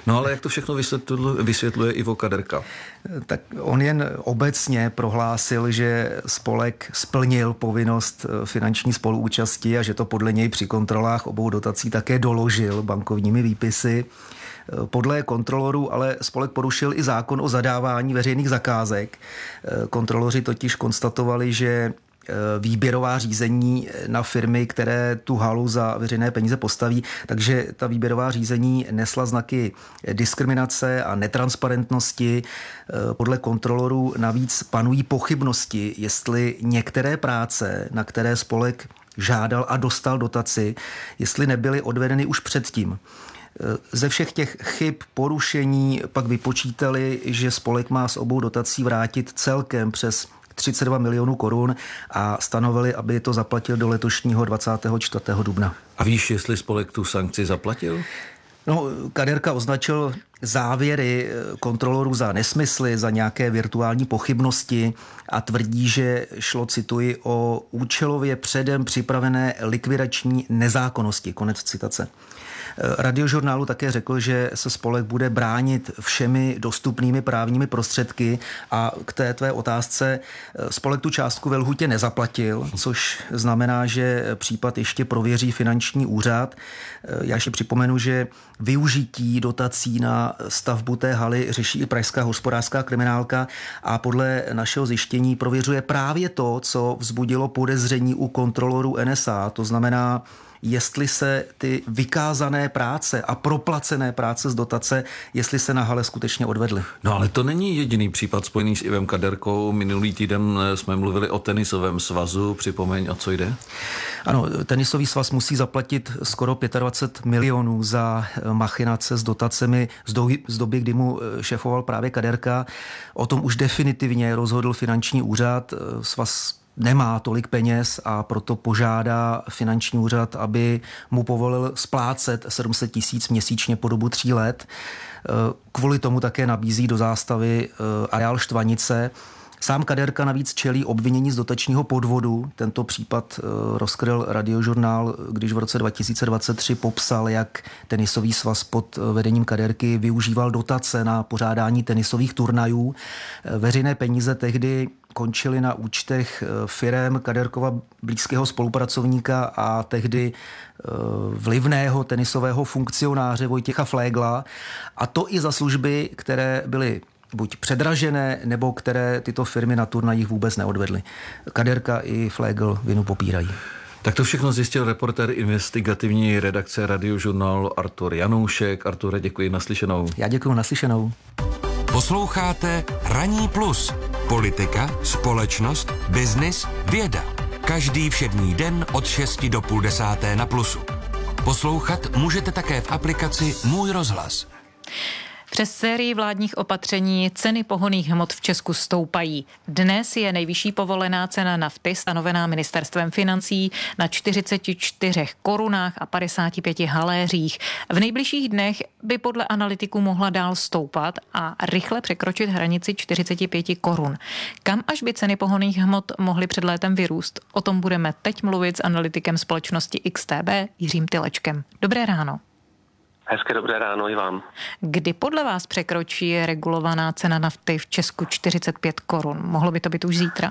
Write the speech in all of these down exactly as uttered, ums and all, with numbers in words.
No ale jak to všechno vysvětluje, vysvětluje Ivo Kaderka? Tak on jen obecně prohlásil, že spolek splnil povinnost finanční spoluúčasti a že to podle něj při kontrolách obou dotací také doložil bankovními výpisy. Podle kontrolorů ale spolek porušil i zákon o zadávání veřejných zakázek. Kontroloři totiž konstatovali, že výběrová řízení na firmy, které tu halu za veřejné peníze postaví, takže ta výběrová řízení nesla znaky diskriminace a netransparentnosti. Podle kontrolorů navíc panují pochybnosti, jestli některé práce, na které spolek žádal a dostal dotaci, jestli nebyly odvedeny už předtím. Ze všech těch chyb, porušení pak vypočítali, že spolek má z obou dotací vrátit celkem přes třicet dva milionů korun a stanovili, aby to zaplatil do letošního dvacátého čtvrtého dubna. A víš, jestli spolek tu sankci zaplatil? No, Kaderka označil závěry kontrolorů za nesmysly, za nějaké virtuální pochybnosti a tvrdí, že šlo, cituji, o účelově předem připravené likvidační nezákonnosti. Konec citace. Radiožurnálu také řekl, že se spolek bude bránit všemi dostupnými právními prostředky a k té tvé otázce spolek tu částku ve lhůtě nezaplatil, což znamená, že případ ještě prověří finanční úřad. Já ještě připomenu, že využití dotací na stavbu té haly řeší i pražská hospodářská kriminálka a podle našeho zjištění prověřuje právě to, co vzbudilo podezření u kontrolorů N S A, to znamená, jestli se ty vykázané práce a proplacené práce z dotace, jestli se na hale skutečně odvedly. No ale to není jediný případ spojený s Ivem Kaderkou. Minulý týden jsme mluvili o tenisovém svazu. Připomeň, o co jde? Ano, tenisový svaz musí zaplatit skoro dvacet pět milionů za machinace s dotacemi z doby, z doby, kdy mu šéfoval právě Kaderka. O tom už definitivně rozhodl finanční úřad. Svaz nemá tolik peněz a proto požádá finanční úřad, aby mu povolil splácet sedm set tisíc měsíčně po dobu tří let. Kvůli tomu také nabízí do zástavy areál Štvanice. Sám Kaderka navíc čelí obvinění z dotačního podvodu. Tento případ rozkryl Radiožurnál, když v roce dva tisíce dvacet tři popsal, jak tenisový svaz pod vedením Kaderky využíval dotace na pořádání tenisových turnajů. Veřejné peníze tehdy končily na účtech firem Kaderkova blízkého spolupracovníka a tehdy vlivného tenisového funkcionáře Vojtěcha Flégla. A to i za služby, které byly buď předražené, nebo které tyto firmy na turnajích vůbec neodvedly. Kaderka i Flégl vinu popírají. Tak to všechno zjistil reportér investigativní redakce Radiožurnálu Artur Janoušek. Arture, děkuji, naslyšenou. Já děkuji, naslyšenou. Posloucháte Ranní plus. Politika, společnost, biznis, věda. Každý všední den od šesti do půl desáté na Plusu. Poslouchat můžete také v aplikaci Můj rozhlas. Přes sérii vládních opatření ceny pohonných hmot v Česku stoupají. Dnes je nejvyšší povolená cena nafty stanovená ministerstvem financí na čtyřicet čtyři korunách a padesát pět haléřích. V nejbližších dnech by podle analytiků mohla dál stoupat a rychle překročit hranici čtyřicet pět korun. Kam až by ceny pohonných hmot mohly před létem vyrůst? O tom budeme teď mluvit s analytikem společnosti X T B Jiřím Tylečkem. Dobré ráno. Hezké dobré ráno i vám. Kdy podle vás překročí regulovaná cena nafty v Česku čtyřicet pět korun? Mohlo by to být už zítra?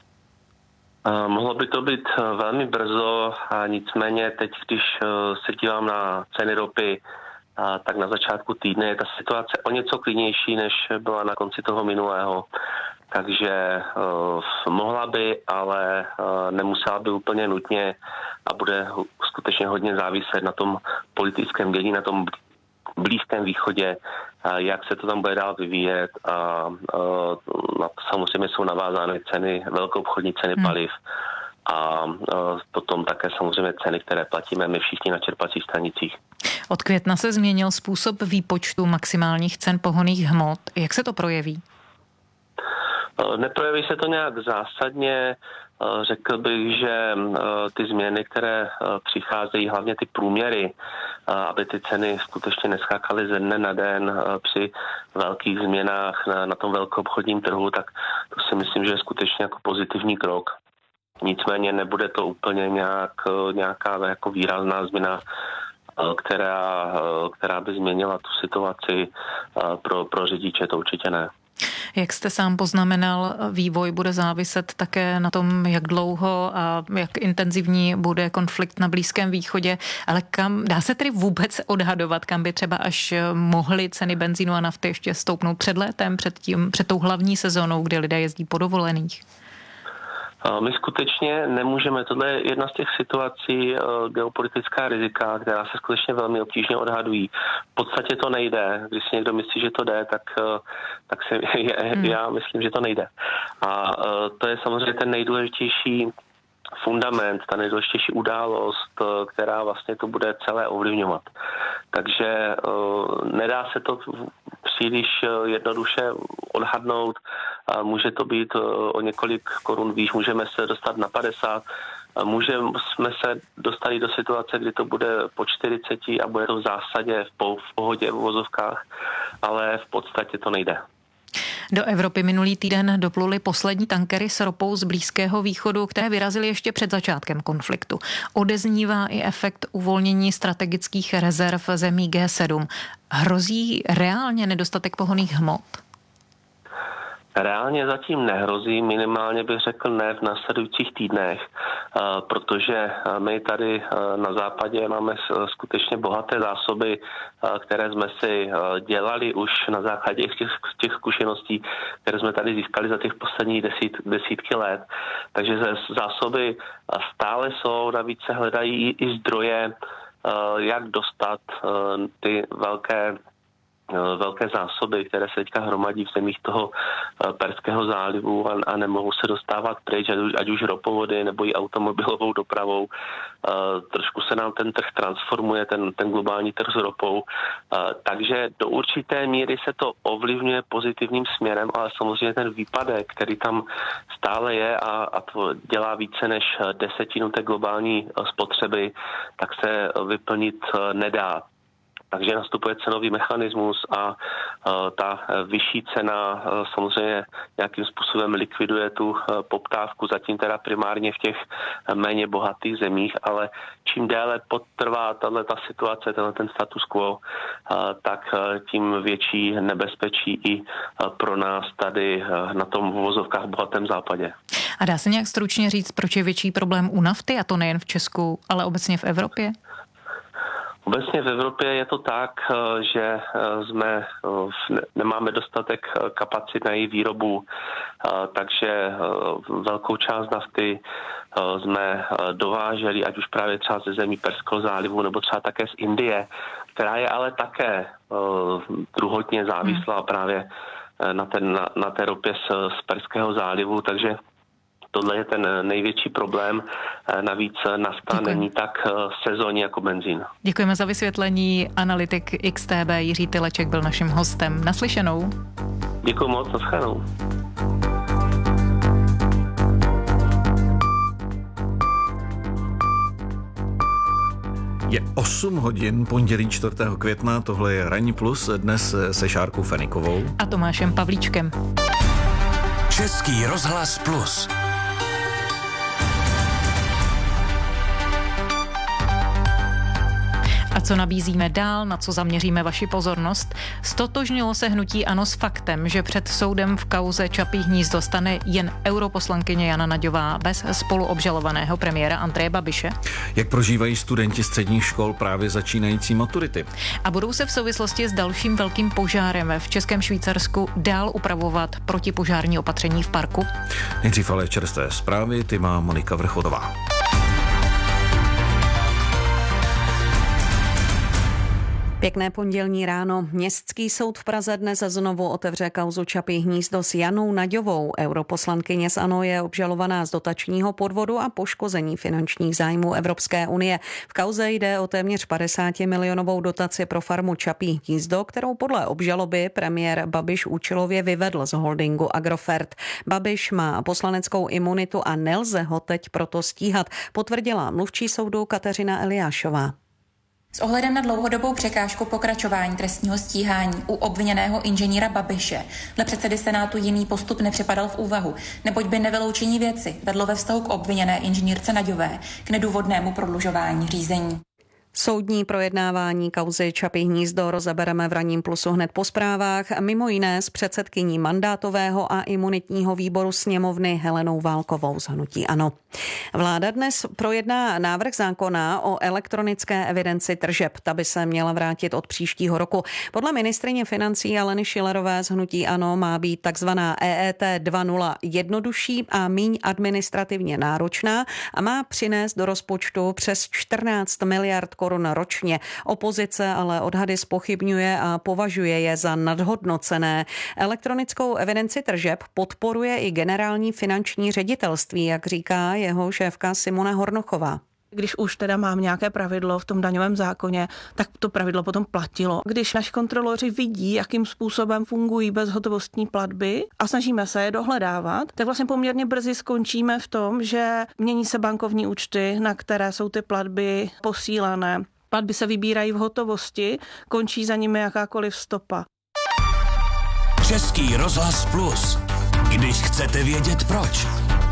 Uh, mohlo by to být uh, velmi brzo, a nicméně teď, když uh, se dívám na ceny ropy, uh, tak na začátku týdne je ta situace o něco klidnější, než byla na konci toho minulého. Takže uh, mohla by, ale uh, nemusela by úplně nutně a bude skutečně hodně záviset na tom politickém dění, na tom Blízkém východě, uh, jak se to tam bude dál vyvíjet a uh, na to samozřejmě jsou navázány ceny, velkoobchodní ceny hmm. paliv a uh, potom také samozřejmě ceny, které platíme my všichni na čerpacích stanicích. Od května se změnil způsob výpočtu maximálních cen pohonných hmot. Jak se to projeví? Neprojeví se to nějak zásadně. Řekl bych, že ty změny, které přicházejí, hlavně ty průměry, aby ty ceny skutečně neskákaly ze dne na den při velkých změnách na, na tom velkoobchodním trhu, tak to si myslím, že je skutečně jako pozitivní krok. Nicméně nebude to úplně nějak, nějaká jako výrazná změna která, která by změnila tu situaci pro, pro řidiče, to určitě ne. Jak jste sám poznamenal, vývoj bude záviset také na tom, jak dlouho a jak intenzivní bude konflikt na Blízkém východě, ale kam, dá se tedy vůbec odhadovat, kam by třeba až mohly ceny benzínu a nafty ještě stoupnout před létem, před, tím, před tou hlavní sezónou, kdy lidé jezdí po dovolených? My skutečně nemůžeme, tohle je jedna z těch situací, geopolitická rizika, která se skutečně velmi obtížně odhadují. V podstatě to nejde. Když si někdo myslí, že to jde, tak, tak si, hmm. já myslím, že to nejde. A to je samozřejmě ten nejdůležitější fundament, ta nejdůležitější událost, která vlastně to bude celé ovlivňovat. Takže nedá se to příliš jednoduše odhadnout. Může to být o několik korun výš, můžeme se dostat na padesát, můžeme se dostat do situace, kdy to bude po čtyřiceti a bude to v zásadě v pohodě v uvozovkách, ale v podstatě to nejde. Do Evropy minulý týden dopluly poslední tankery s ropou z Blízkého východu, které vyrazily ještě před začátkem konfliktu. Odeznívá i efekt uvolnění strategických rezerv zemí G sedm. Hrozí reálně nedostatek pohonných hmot? Reálně zatím nehrozí, minimálně bych řekl ne v následujících týdnech, protože my tady na západě máme skutečně bohaté zásoby, které jsme si dělali už na základě těch, těch zkušeností, které jsme tady získali za těch posledních desít, desítky let. Takže zásoby stále jsou, navíc se hledají i zdroje, jak dostat ty velké velké zásoby, které se teďka hromadí v zemích toho Perského zálivu a, a nemohou se dostávat pryč, ať už ropovody nebo i automobilovou dopravou. Trošku se nám ten trh transformuje, ten, ten globální trh s ropou. Takže do určité míry se to ovlivňuje pozitivním směrem, ale samozřejmě ten výpadek, který tam stále je a, a to dělá více než desetinu té globální spotřeby, tak se vyplnit nedá. Takže nastupuje cenový mechanismus a uh, ta vyšší cena uh, samozřejmě nějakým způsobem likviduje tu uh, poptávku, zatím teda primárně v těch uh, méně bohatých zemích, ale čím déle potrvá tato situace, tenhle ten status quo, uh, tak uh, tím větší nebezpečí i uh, pro nás tady uh, na tom v uvozovkách bohatém západě. A dá se nějak stručně říct, proč je větší problém u nafty, a to nejen v Česku, ale obecně v Evropě? Obecně v Evropě je to tak, že jsme, nemáme dostatek kapacit na její výrobu, takže velkou část nafty jsme dováželi, ať už právě třeba ze zemí Perského zálivu nebo třeba také z Indie, která je ale také druhotně závislá právě na, ten, na, na té ropě z, z Perského zálivu, takže tohle je ten největší problém. Navíc nafta není tak sezónní jako benzín. Děkujeme za vysvětlení. Analytik X T B Jiří Tyleček byl naším hostem. Naslyšenou. Děkuji moc, naschledanou. Je osm hodin, pondělí čtvrtého května, tohle je Ranní plus, dnes se Šárkou Fenikovou a Tomášem Pavlíčkem. Český rozhlas plus. A co nabízíme dál, na co zaměříme vaši pozornost? Stotožnilo se hnutí ANO s faktem, že před soudem v kauze Čapí hnízdo stane jen europoslankyně Jana Naďová bez spoluobžalovaného premiéra Andreje Babiše? Jak prožívají studenti středních škol právě začínající maturity? A budou se v souvislosti s dalším velkým požárem v Českém Švýcarsku dál upravovat protipožární opatření v parku? Nejdřív ale čerstvé zprávy, ty má Monika Vrchotová. Pěkné pondělní ráno. Městský soud v Praze dnes znovu otevře kauzu Čapí hnízdo s Janou Naďovou. Europoslankyně z ANO je obžalovaná z dotačního podvodu a poškození finančních zájmů Evropské unie. V kauze jde o téměř padesátimilionovou dotaci pro farmu Čapí hnízdo, kterou podle obžaloby premiér Babiš účelově vyvedl z holdingu Agrofert. Babiš má poslaneckou imunitu a nelze ho teď proto stíhat, potvrdila mluvčí soudu Kateřina Eliášová. S ohledem na dlouhodobou překážku pokračování trestního stíhání u obviněného inženýra Babiše dle předsedy Senátu jiný postup nepřipadal v úvahu, neboť by nevyloučení věci vedlo ve vztahu k obviněné inženýrce Naďové k nedůvodnému prodlužování řízení. Soudní projednávání kauzy Čapí hnízdo rozebereme v Ranním plusu hned po zprávách, mimo jiné s předsedkyní mandátového a imunitního výboru sněmovny Helenou Válkovou z hnutí ANO. Vláda dnes projedná návrh zákona o elektronické evidenci tržeb. Ta by se měla vrátit od příštího roku. Podle ministryně financí Aleny Schillerové z hnutí ANO má být takzvaná E E T dva tečka nula jednodušší a míň administrativně náročná a má přinést do rozpočtu přes čtrnáct miliard korun ročně. Opozice ale odhady zpochybňuje a považuje je za nadhodnocené. Elektronickou evidenci tržeb podporuje i generální finanční ředitelství, jak říká jeho šéfka Simona Hornochová. Když už teda mám nějaké pravidlo v tom daňovém zákoně, tak to pravidlo potom platilo. Když naši kontroloři vidí, jakým způsobem fungují bezhotovostní platby a snažíme se je dohledávat, tak vlastně poměrně brzy skončíme v tom, že mění se bankovní účty, na které jsou ty platby posílané. Platby se vybírají v hotovosti, končí za nimi jakákoliv stopa. Český rozhlas Plus. Když chcete vědět proč.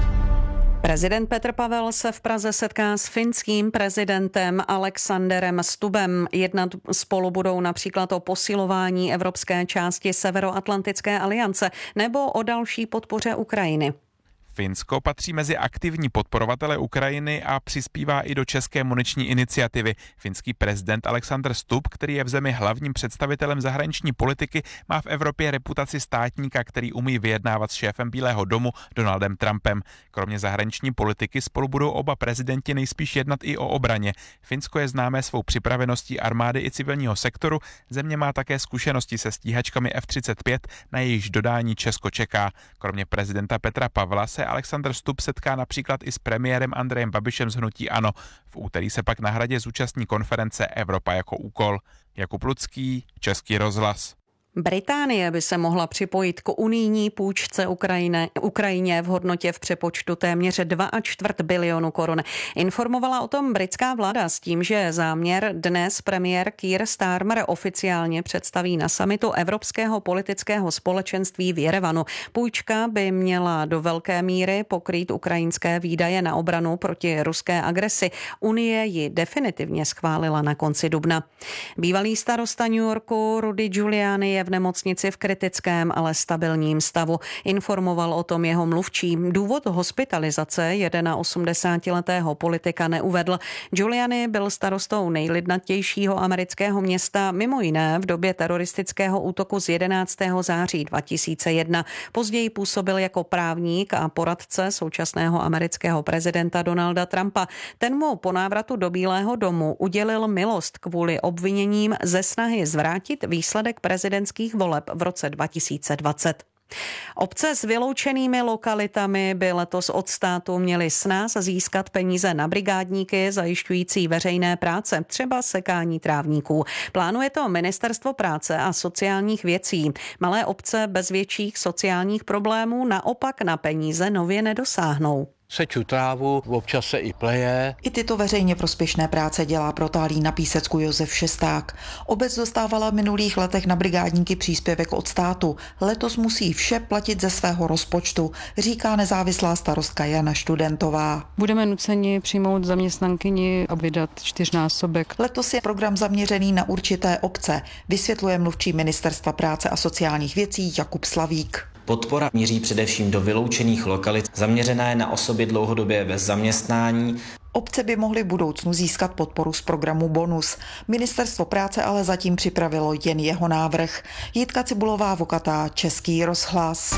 Prezident Petr Pavel se v Praze setká s finským prezidentem Alexanderem Stubbem. Jednat spolu budou například o posilování evropské části Severoatlantické aliance nebo o další podpoře Ukrajiny. Finsko patří mezi aktivní podporovatele Ukrajiny a přispívá i do české muniční iniciativy. Finský prezident Alexander Stubb, který je v zemi hlavním představitelem zahraniční politiky, má v Evropě reputaci státníka, který umí vyjednávat s šéfem Bílého domu Donaldem Trumpem. Kromě zahraniční politiky spolu budou oba prezidenti nejspíš jednat i o obraně. Finsko je známé svou připraveností armády i civilního sektoru. Země má také zkušenosti se stíhačkami F třicet pět, na jejichž dodání Česko čeká. Kromě prezidenta Petra Pavla se Alexander Stubb setká například i s premiérem Andrejem Babišem z hnutí ANO. V úterý se pak na Hradě zúčastní konference Evropa jako úkol. Jakub Lucký, Český rozhlas. Británie by se mohla připojit k unijní půjčce Ukrajine, Ukrajině v hodnotě v přepočtu téměř dva a čtvrt bilionu korun. Informovala o tom britská vláda s tím, že záměr dnes premiér Keir Starmer oficiálně představí na summitu Evropského politického společenství v Jerevanu. Půjčka by měla do velké míry pokrýt ukrajinské výdaje na obranu proti ruské agresi. Unie ji definitivně schválila na konci dubna. Bývalý starosta New Yorku Rudy Giuliani je v nemocnici v kritickém, ale stabilním stavu. Informoval o tom jeho mluvčí. Důvod hospitalizace osmdesátiletého politika neuvedl. Giuliani byl starostou nejlidnatějšího amerického města, mimo jiné v době teroristického útoku z jedenáctého září dva tisíce jedna. Později působil jako právník a poradce současného amerického prezidenta Donalda Trumpa. Ten mu po návratu do Bílého domu udělil milost kvůli obviněním ze snahy zvrátit výsledek prezidentských voleb v roce dva tisíce dvacet. Obce s vyloučenými lokalitami by letos od státu měly snáz získat peníze na brigádníky zajišťující veřejné práce, třeba sekání trávníků. Plánuje to Ministerstvo práce a sociálních věcí. Malé obce bez větších sociálních problémů naopak na peníze nově nedosáhnou. Seču trávu, občas se i pleje. I tyto veřejně prospěšné práce dělá protálí na Písecku Josef Šesták. Obec dostávala v minulých letech na brigádníky příspěvek od státu. Letos musí vše platit ze svého rozpočtu, říká nezávislá starostka Jana Študentová. Budeme nuceni přijmout zaměstnankyni a vydat čtyřnásobek. Letos je program zaměřený na určité obce, vysvětluje mluvčí Ministerstva práce a sociálních věcí Jakub Slavík. Podpora míří především do vyloučených lokalit, zaměřená je na osoby dlouhodobě bez zaměstnání. Obce by mohly v budoucnu získat podporu z programu Bonus. Ministerstvo práce ale zatím připravilo jen jeho návrh. Jitka Cibulová Vokatá, Český rozhlas.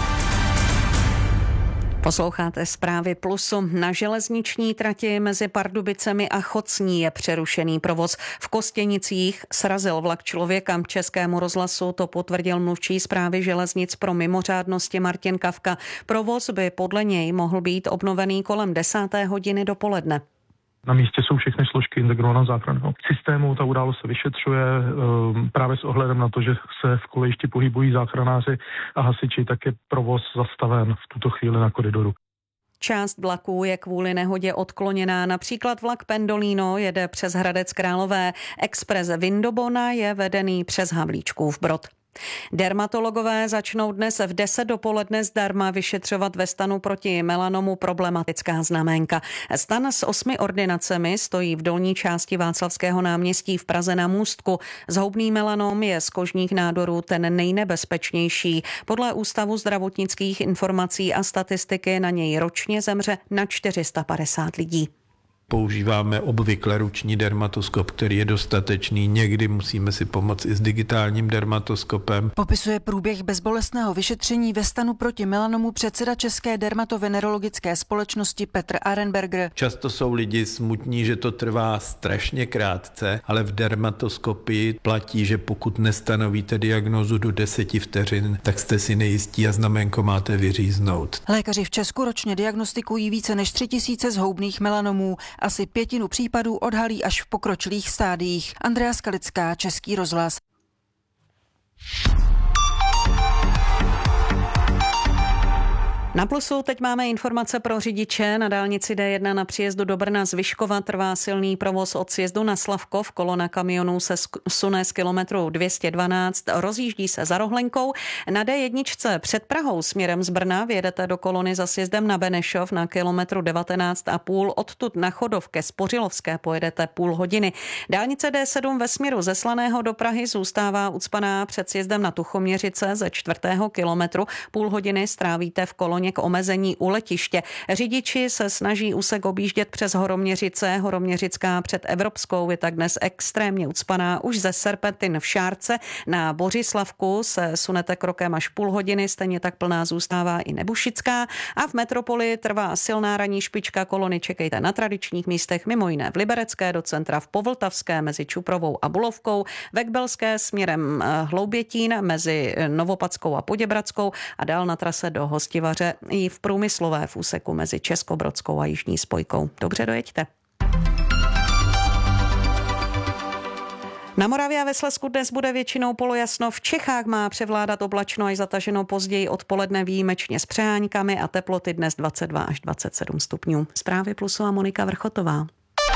Posloucháte zprávy Plusu. Na železniční trati mezi Pardubicemi a Chocní je přerušený provoz. V Kostěnicích srazil vlak člověka. Českému rozhlasu to potvrdil mluvčí Správy železnic pro mimořádnosti Martin Kavka. Provoz by podle něj mohl být obnovený kolem desáté hodiny dopoledne. Na místě jsou všechny složky integrovaného záchranného systému. Ta událost se vyšetřuje právě s ohledem na to, že se v kolejišti pohybují záchranáři a hasiči, tak je provoz zastaven v tuto chvíli na koridoru. Část vlaků je kvůli nehodě odkloněná. Například vlak Pendolino jede přes Hradec Králové. Expres Vindobona je vedený přes Havlíčkův Brod. Dermatologové začnou dnes v deset dopoledne zdarma vyšetřovat ve stanu proti melanomu problematická znaménka. Stan s osmi ordinacemi stojí v dolní části Václavského náměstí v Praze na Můstku. Zhoubný melanom je z kožních nádorů ten nejnebezpečnější. Podle Ústavu zdravotnických informací a statistiky na něj ročně zemře na čtyři sta padesát lidí. Používáme obvykle ruční dermatoskop, který je dostatečný. Někdy musíme si pomoct i s digitálním dermatoskopem. Popisuje průběh bezbolestného vyšetření ve stanu proti melanomu předseda České dermatovenerologické společnosti Petr Arenberger. Často jsou lidi smutní, že to trvá strašně krátce, ale v dermatoskopii platí, že pokud nestanovíte diagnózu do deseti vteřin, tak jste si nejistí a znaménko máte vyříznout. Lékaři v Česku ročně diagnostikují více než tři tisíce zhoubných melanomů. Asi pětinu případů odhalí až v pokročilých stádiích. Andrea Skalická, Český rozhlas. Na Plusu teď máme informace pro řidiče. Na dálnici D jedna na příjezdu do Brna z Vyškova trvá silný provoz od sjezdu na Slavkov. Kolona kamionů se sune z kilometru dvě stě dvanáct, rozjíždí se za Rohlenkou. Na D jedna před Prahou směrem z Brna vjedete do kolony za sjezdem na Benešov na kilometru devatenáct a půl. Odtud na Chodov ke Spořilovské pojedete půl hodiny. Dálnice D sedm ve směru ze Slaného do Prahy zůstává ucpaná před sjezdem na Tuchoměřice ze čtvrtého kilometru. Půl hodiny strávíte v koloně k omezení u letiště. Řidiči se snaží úsek objíždět přes Horoměřice. Horoměřická před Evropskou je tak dnes extrémně ucpaná. Už ze Serpentin v Šárce na Bořislavku se sunete krokem až půl hodiny, stejně tak plná zůstává i Nebušická. A v metropoli trvá silná ranní špička. Kolony čekejte na tradičních místech, mimo jiné v Liberecké do centra, v Povltavské mezi Čuprovou a Bulovkou, ve Kbelské směrem Hloubětín mezi Novopadskou a Poděbradskou a dál na trase do Hostivaře i v Průmyslové v úseku mezi Českobrodskou a Jižní spojkou. Dobře dojeďte. Na Moravě a ve Slezsku dnes bude většinou polojasno. V Čechách má převládat oblačno až zataženo později odpoledne výjimečně s přeháňkami a teploty dnes dvacet dva až dvacet sedm stupňů. Zprávy Plusu a Monika Vrchotová.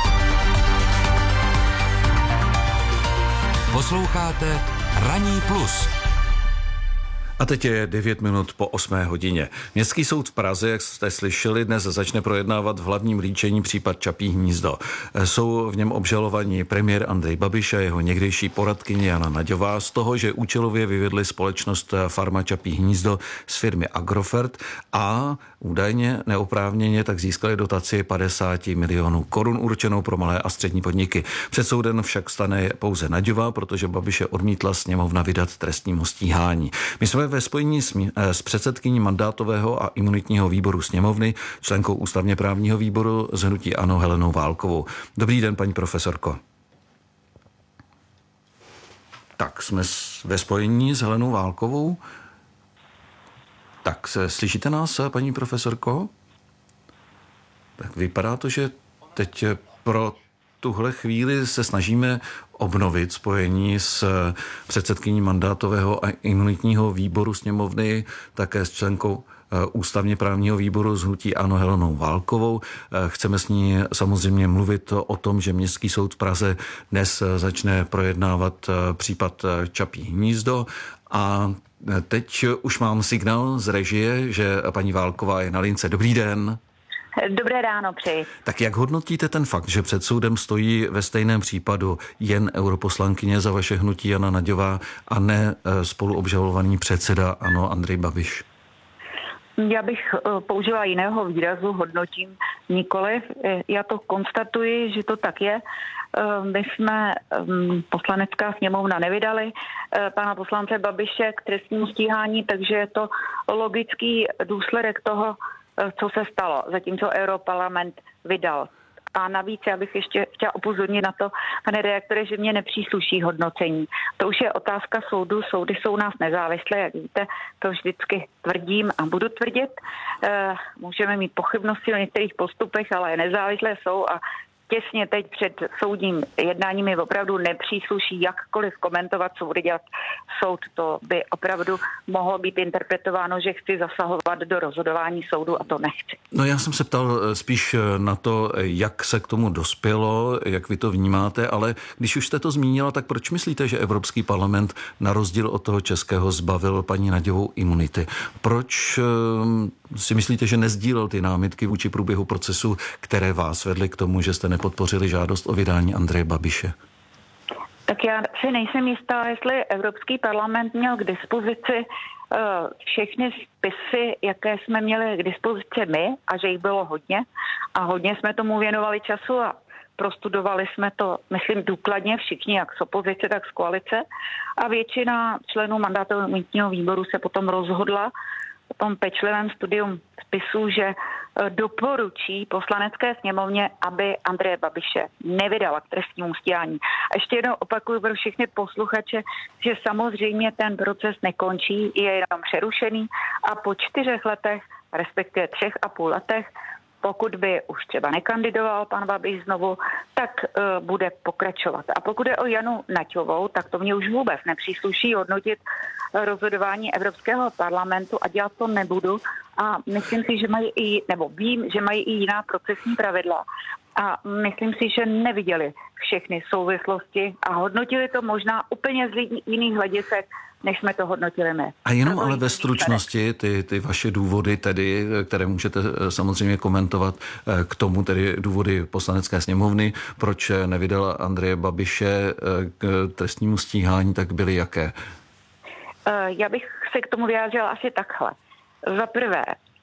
Posloucháte Ranní plus. A teď je devět minut po osmé hodině. Městský soud v Praze, jak jste slyšeli, dnes začne projednávat v hlavním líčení případ Čapí hnízdo. Jsou v něm obžalovaní premiér Andrej Babiš a jeho někdejší poradkyně Jana Naďová z toho, že účelově vyvedli společnost Farma Čapí hnízdo z firmy Agrofert a údajně neoprávněně tak získali dotaci padesát milionů korun určenou pro malé a střední podniky. Před soudem však stane pouze Naďová, protože Babiše odmítla sněmovna vydat trestnímu stíhání. My jsme ve spojení s, s předsedkyní mandátového a imunitního výboru sněmovny, členkou ústavně právního výboru z hnutí ANO Helenou Válkovou. Dobrý den, paní profesorko. Tak, jsme ve spojení s Helenou Válkovou. Tak, se, slyšíte nás, paní profesorko? Tak vypadá to, že teď pro tuhle chvíli se snažíme obnovit spojení s předsedkyní mandátového a imunitního výboru sněmovny, také s členkou ústavně právního výboru z hnutí ANO Helenou Válkovou. Chceme s ní samozřejmě mluvit o tom, že Městský soud v Praze dnes začne projednávat případ Čapí hnízdo a teď už mám signál z režie, že paní Válková je na lince. Dobrý den. Dobré ráno, přeji. Tak jak hodnotíte ten fakt, že před soudem stojí ve stejném případu jen europoslankyně za vaše hnutí Jana Naďová a ne spoluobžalovaný předseda ANO Andrej Babiš? Já bych použila jiného výrazu, hodnotím nikoliv. Já to konstatuji, že to tak je. My jsme, poslanecká sněmovna, nevydali pana poslance Babiše k trestnímu stíhání, takže je to logický důsledek toho, co se stalo, zatímco Europarlament vydal. A navíc já bych ještě chtěla upozornit na to, pane redaktore, že mě nepřísluší hodnocení. To už je otázka soudu. Soudy jsou nás nezávislé, jak víte, to vždycky tvrdím a budu tvrdit. Můžeme mít pochybnosti o některých postupech, ale nezávislé jsou a těsně teď před soudním jednáním mi opravdu nepřísluší jakkoliv komentovat, co bude dělat soud. To by opravdu mohlo být interpretováno, že chci zasahovat do rozhodování soudu a to nechci. No já jsem se ptal spíš na to, jak se k tomu dospělo, jak vy to vnímáte, ale když už jste to zmínila, tak proč myslíte, že Evropský parlament na rozdíl od toho českého zbavil paní Nagyovou imunity? Proč si myslíte, že nezdílel ty námitky vůči průběhu procesu, které vás vedly k tomu, že jste nepodpořili žádost o vydání Andreje Babiše? Tak já si nejsem jistá, jestli Evropský parlament měl k dispozici uh, všechny spisy, jaké jsme měli k dispozici my, a že jich bylo hodně. A hodně jsme tomu věnovali času a prostudovali jsme to, myslím, důkladně všichni, jak z opozice, tak z koalice. A většina členů mandátového imunitního výboru se potom rozhodla po tom pečlivém studium spisů, že doporučí poslanecké sněmovně, aby Andreje Babiše nevydala k trestnímu stíhání. A ještě jednou opakuju pro všechny posluchače, že samozřejmě ten proces nekončí, je jenom přerušený a po čtyřech letech, respektive třech a půl letech, pokud by už třeba nekandidoval pan Babiš znovu, tak uh, bude pokračovat. A pokud je o Janu Nagyovou, tak to mě už vůbec nepřísluší hodnotit rozhodování Evropského parlamentu a dělat to nebudu. A myslím si, že mají i, nebo vím, že mají i jiná procesní pravidla. A myslím si, že neviděli všechny souvislosti a hodnotili to možná úplně z jiných hledisek, než jsme to hodnotili my. A jenom ale ve stručnosti ty, ty vaše důvody, tedy, které můžete samozřejmě komentovat k tomu, tedy důvody Poslanecké sněmovny, proč nevydala Andreje Babiše k trestnímu stíhání, tak byly jaké? Já bych se k tomu vyjádřila asi takhle. Za prvé,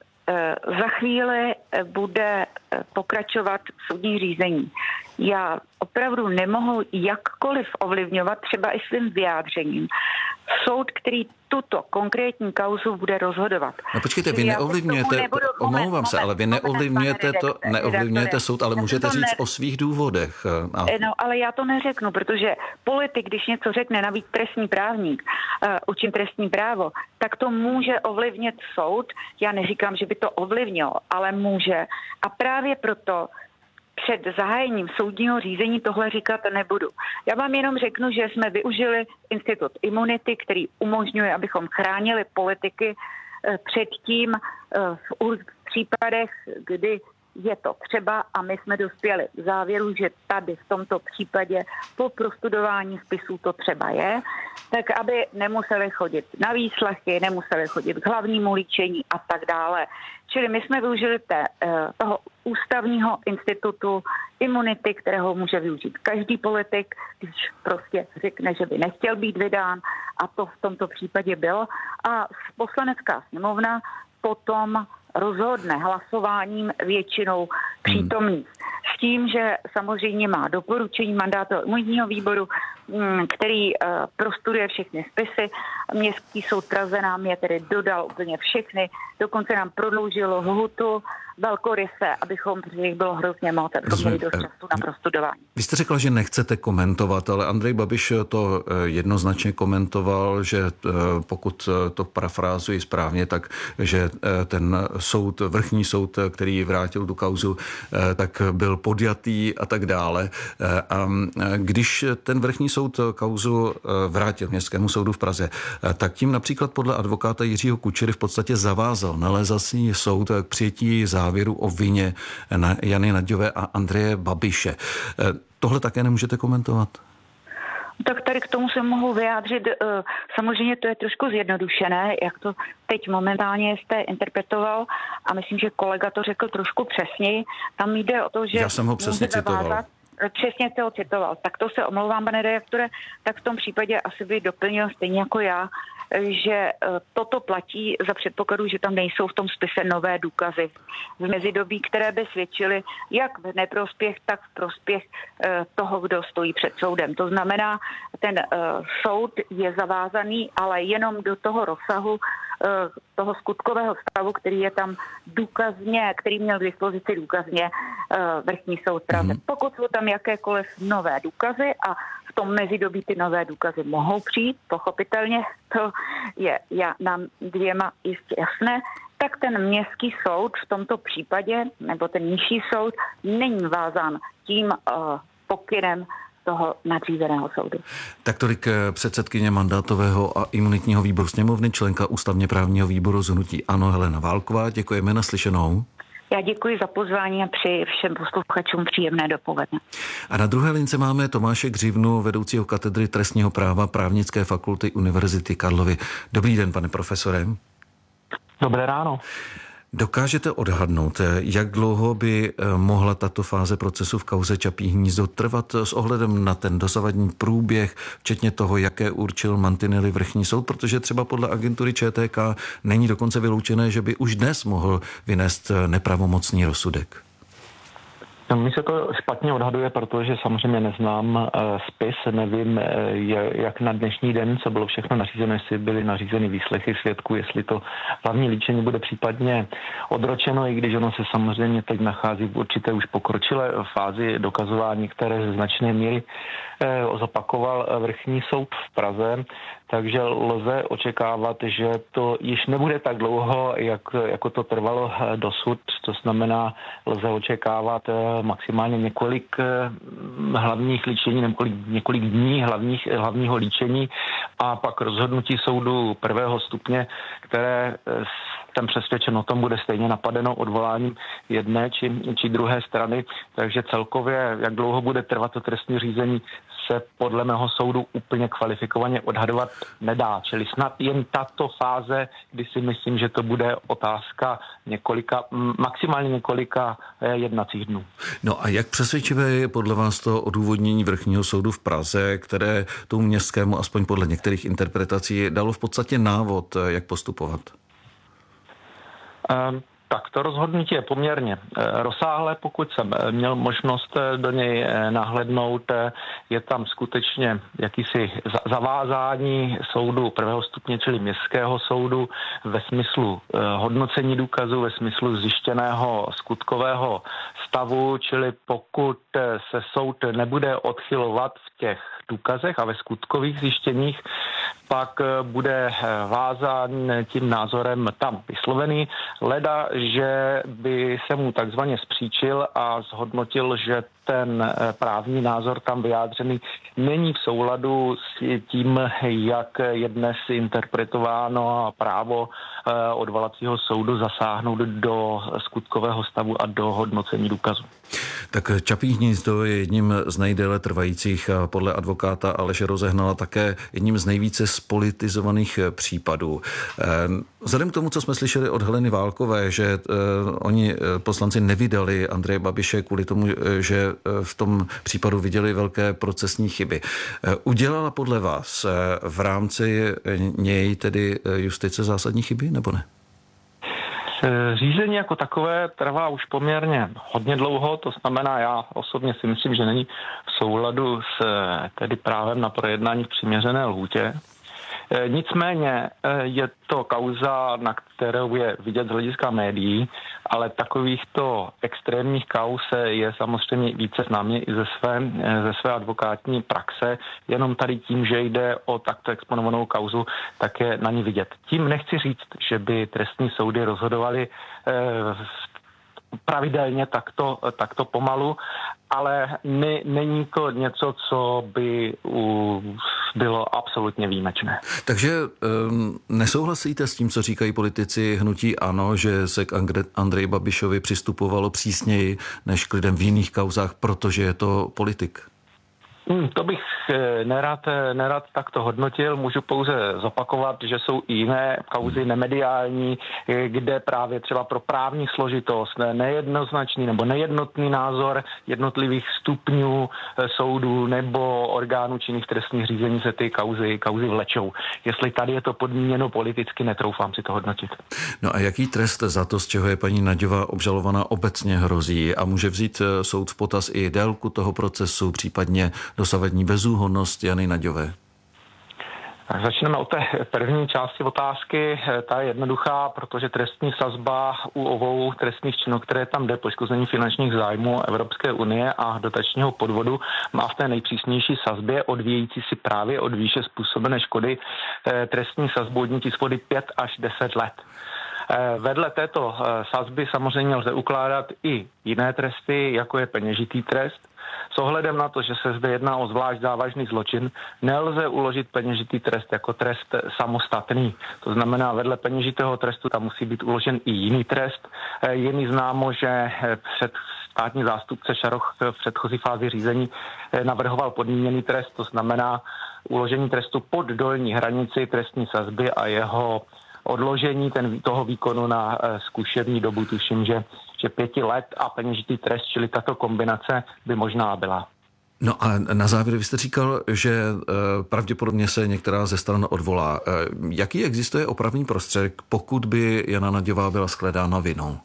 za chvíli bude pokračovat soudní řízení. Já opravdu nemohu jakkoliv ovlivňovat, třeba i svým vyjádřením, soud, který tuto konkrétní kauzu bude rozhodovat. No počkejte, vy neovlivňujete, omlouvám se, ale vy neovlivňujete to, neovlivňujete soud, ale můžete říct o svých důvodech. A... No, ale já to neřeknu, protože politik, když něco řekne, navíc trestní právník, uh, učím trestní právo, tak to může ovlivnit soud. Já neříkám, že by to ovlivnilo, ale může. A právě proto před zahájením soudního řízení tohle říkat nebudu. Já vám jenom řeknu, že jsme využili institut imunity, který umožňuje, abychom chránili politiky před tím v případech, kdy je to třeba, a my jsme dospěli k závěru, že tady v tomto případě po prostudování spisů to třeba je, tak aby nemuseli chodit na výslechy, nemuseli chodit k hlavnímu líčení a tak dále. Čili my jsme využili té, toho ústavního institutu imunity, kterého může využít každý politik, když prostě řekne, že by nechtěl být vydán, a to v tomto případě bylo. A Poslanecká sněmovna potom rozhodne hlasováním většinou přítomných. S tím, že samozřejmě má doporučení mandátového imunitního výboru, který prostuduje všechny spisy. Městský soud Praze nám je tedy dodal úplně všechny, dokonce nám prodloužilo lhůtu velkoryse, abychom, protože jich bylo hrozně moc, abychom měli dost času na prostudování. Vy jste řekla, že nechcete komentovat, ale Andrej Babiš to jednoznačně komentoval, že pokud to parafrázuji správně, tak že ten soud, vrchní soud, který vrátil tu kauzu, tak byl podjatý a tak dále. A když ten vrchní soud kauzu vrátil Městskému soudu v Praze, tak tím například podle advokáta Jiřího Kučery v podstatě zavázal nalézací soud k přijetí závěru o vině na Jany Nagyové a Andreje Babiše. Tohle také nemůžete komentovat? Tak tady k tomu se mohu vyjádřit. Samozřejmě to je trošku zjednodušené, jak to teď momentálně jste interpretoval, a myslím, že kolega to řekl trošku přesněji. Tam jde o to, že... Já jsem ho přesně citoval. Přesně jste ho citoval. Tak to se omlouvám, pane redaktore, tak v tom případě asi by doplnil stejně jako já, že toto platí za předpokladu, že tam nejsou v tom spise nové důkazy v mezidobí, které by svědčily jak v neprospěch, tak v prospěch toho, kdo stojí před soudem. To znamená, ten soud je zavázaný, ale jenom do toho rozsahu toho skutkového stavu, který je tam důkazně, který měl k dispozici důkazně vrchní soud Praze. Mm. Pokud jsou tam jakékoliv nové důkazy a v tom mezidobí ty nové důkazy mohou přijít, pochopitelně, to je já, nám dvěma jistě jasné, tak ten městský soud v tomto případě, nebo ten nižší soud, není vázán tím uh, pokynem toho nadřízeného soudu. Tak tolik předsedkyně mandátového a imunitního výboru sněmovny, členka ústavně právního výboru z hnutí ANO Helena Válková. Děkujeme, naslyšenou. Já děkuji za pozvání a přeji všem posluchačům příjemné dopoledne. A na druhé lince máme Tomáše Křivnu, vedoucího katedry trestního práva Právnické fakulty Univerzity Karlovy. Dobrý den, pane profesore. Dobré ráno. Dokážete odhadnout, jak dlouho by mohla tato fáze procesu v kauze Čapí hnízdo trvat s ohledem na ten dosavadní průběh, včetně toho, jaké určil mantinely vrchní soud, protože třeba podle agentury Č T K není dokonce vyloučené, že by už dnes mohl vynést nepravomocný rozsudek? Mně se to špatně odhaduje, protože samozřejmě neznám spis, nevím, jak na dnešní den, co bylo všechno nařízeno, jestli byly nařízeny výslechy svědků, jestli to hlavní líčení bude případně odročeno, i když ono se samozřejmě teď nachází v určité už pokročilé fázi dokazování, které ze značné míry zopakoval vrchní soud v Praze, takže lze očekávat, že to již nebude tak dlouho, jak, jako to trvalo dosud. To znamená, lze očekávat maximálně několik hlavních líčení, několik, několik dní hlavních, hlavního líčení a pak rozhodnutí soudu prvého stupně, které jsem přesvědčen o tom bude stejně napadeno odvoláním jedné či, či druhé strany. Takže celkově, jak dlouho bude trvat to trestní řízení, se podle mého soudu úplně kvalifikovaně odhadovat nedá. Čili snad jen tato fáze, kdy si myslím, že to bude otázka několika, maximálně několika jednacích dnů. No a jak přesvědčivé je podle vás to odůvodnění vrchního soudu v Praze, které tomu městskému, aspoň podle některých interpretací, dalo v podstatě návod, jak postupovat? Um. Tak to rozhodnutí je poměrně rozsáhlé, pokud jsem měl možnost do něj nahlédnout. Je tam skutečně jakýsi zavázání soudu prvého stupně, čili městského soudu ve smyslu hodnocení důkazů, ve smyslu zjištěného skutkového stavu, čili pokud se soud nebude odchylovat v těch důkazech a ve skutkových zjištěních, pak bude vázán tím názorem tam vyslovený, leda, že by se mu takzvaně zpříčil a zhodnotil, že ten právní názor tam vyjádřený není v souladu s tím, jak je dnes interpretováno právo odvolacího soudu zasáhnout do skutkového stavu a do hodnocení důkazu. Tak Čapí hnízdo je jedním z nejdéle trvajících, podle advokáta Aleše Rozehnala také jedním z nejvíce spolitizovaných případů. Vzhledem k tomu, co jsme slyšeli od Heleny Válkové, že oni poslanci nevydali Andreje Babiše kvůli tomu, že v tom případu viděli velké procesní chyby. Udělala podle vás v rámci něj tedy justice zásadní chyby, nebo ne? Řízení jako takové trvá už poměrně hodně dlouho, to znamená, já osobně si myslím, že není v souladu s tedy právem na projednání v přiměřené lhůtě. Nicméně je to kauza, na kterou je vidět z hlediska médií, ale takovýchto extrémních kauz je samozřejmě více známě i ze své, ze své advokátní praxe. Jenom tady tím, že jde o takto exponovanou kauzu, tak je na ní vidět. Tím nechci říct, že by trestní soudy rozhodovaly pravidelně takto, takto pomalu, ale ne, není to něco, co by u, bylo absolutně výjimečné. Takže um, nesouhlasíte s tím, co říkají politici hnutí ANO, že se k Andreji Babišovi přistupovalo přísněji než k lidem v jiných kauzách, protože je to politik? Hmm, to bych nerad, nerad takto hodnotil. Můžu pouze zopakovat, že jsou i jiné kauzy nemediální, kde právě třeba pro právní složitost, nejednoznačný nebo nejednotný názor jednotlivých stupňů soudů nebo orgánů činných trestních řízení se ty kauzy, kauzy vlečou. Jestli tady je to podmíněno politicky, netroufám si to hodnotit. No a jaký trest za to, z čeho je paní Nagyová obžalovaná, obecně hrozí a může vzít soud v potaz i délku toho procesu, případně dosavadní bezúhonnost Jany Nagyové? Začneme od té první části otázky. Ta je jednoduchá, protože trestní sazba u obou trestných činů, které tam jde, poškození finančních zájmů Evropské unie a dotačního podvodu, má v té nejpřísnější sazbě odvíjející si právě od výše způsobené škody trestní sazbu odnětí svobody pět až deset let. Vedle této sazby samozřejmě lze ukládat i jiné tresty, jako je peněžitý trest. S ohledem na to, že se zde jedná o zvlášť závažný zločin, nelze uložit peněžitý trest jako trest samostatný. To znamená, vedle peněžitého trestu tam musí být uložen i jiný trest. Je mi známo, že před státní zástupce Šaroch v předchozí fázi řízení navrhoval podmíněný trest, to znamená uložení trestu pod dolní hranici trestní sazby a jeho odložení ten, toho výkonu na uh, zkušební dobu. Tuším, že, že pěti let a peněžitý trest, čili tato kombinace by možná byla. No a na závěr vy jste říkal, že uh, pravděpodobně se některá ze stran odvolá. Uh, jaký existuje opravný prostředek, pokud by Jana Nagyová byla shledána vinou?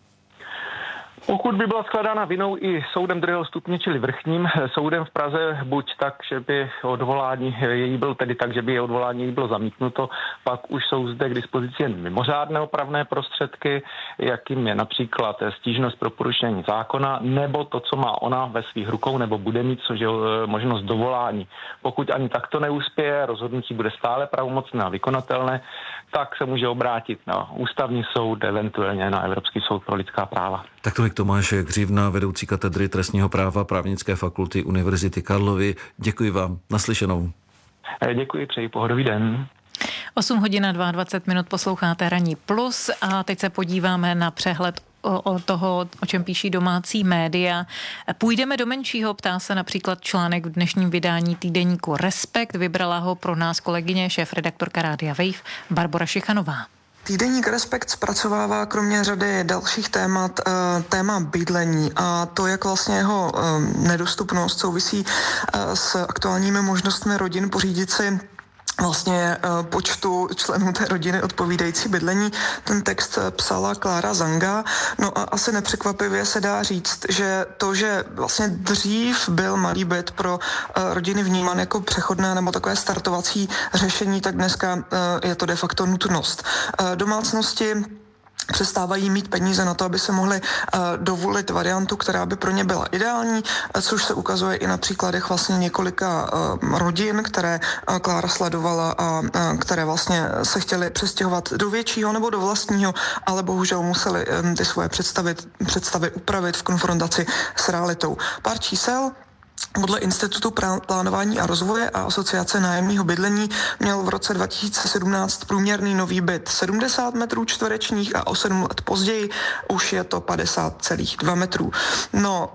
Pokud by byla shledána vinou i soudem druhého stupně, čili vrchním soudem v Praze, buď tak, že by odvolání její byl tedy tak, že by její odvolání bylo zamítnuto, pak už jsou zde k dispozici jen mimořádné opravné prostředky, jakým je například stížnost pro porušení zákona, nebo to, co má ona ve svých rukou, nebo bude mít, což je možnost dovolání. Pokud ani takto neuspěje, rozhodnutí bude stále pravomocné a vykonatelné, tak se může obrátit na ústavní soud, eventuálně na Evropský soud pro lidská práva. Tak tolik Tomáš Hřívna, vedoucí katedry trestního práva Právnické fakulty Univerzity Karlovy. Děkuji vám. Naslyšenou. Děkuji, přeji pohodový den. osm hodin a dvacet dva minut posloucháte Ranní plus a teď se podíváme na přehled o, o toho, o čem píší domácí média. Půjdeme do menšího, ptá se například článek v dnešním vydání týdeníku Respekt. Vybrala ho pro nás kolegyně, šéfredaktorka Rádia Wave Barbora Šichanová. Týdeník Respekt zpracovává kromě řady dalších témat téma bydlení a to, jak vlastně jeho nedostupnost souvisí s aktuálními možnostmi rodin pořídit si vlastně počtu členů té rodiny odpovídající bydlení. Ten text psala Klára Zanga. No a asi nepřekvapivě se dá říct, že to, že vlastně dřív byl malý byt pro rodiny vnímán jako přechodné nebo takové startovací řešení, tak dneska je to de facto nutnost. Domácnosti přestávají mít peníze na to, aby se mohli uh, dovolit variantu, která by pro ně byla ideální, což se ukazuje i na příkladech vlastně několika uh, rodin, které uh, Klára sledovala a uh, které vlastně se chtěly přestěhovat do většího nebo do vlastního, ale bohužel museli um, ty svoje představy, představy upravit v konfrontaci s realitou. Pár čísel. Podle Institutu plánování a rozvoje a Asociace nájemního bydlení měl v roce dva tisíce sedmnáct průměrný nový byt sedmdesát metrů čtverečních a o sedm let později už je to padesát celá dva metrů. No,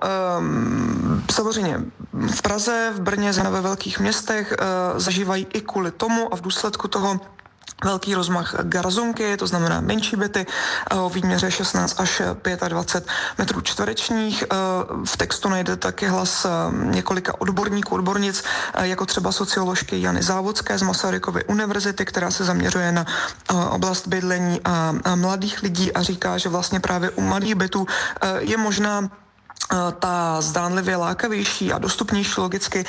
um, samozřejmě v Praze, v Brně, zejména ve velkých městech uh, zažívají i kvůli tomu a v důsledku toho velký rozmach garzonky, to znamená menší byty o výměře šestnáct až dvacet pět metrů čtverečních. V textu najde taky hlas několika odborníků, odbornic, jako třeba socioložky Jany Závodské z Masarykovy univerzity, která se zaměřuje na oblast bydlení a mladých lidí a říká, že vlastně právě u malých bytů je možná ta zdánlivě lákavější a dostupnější logicky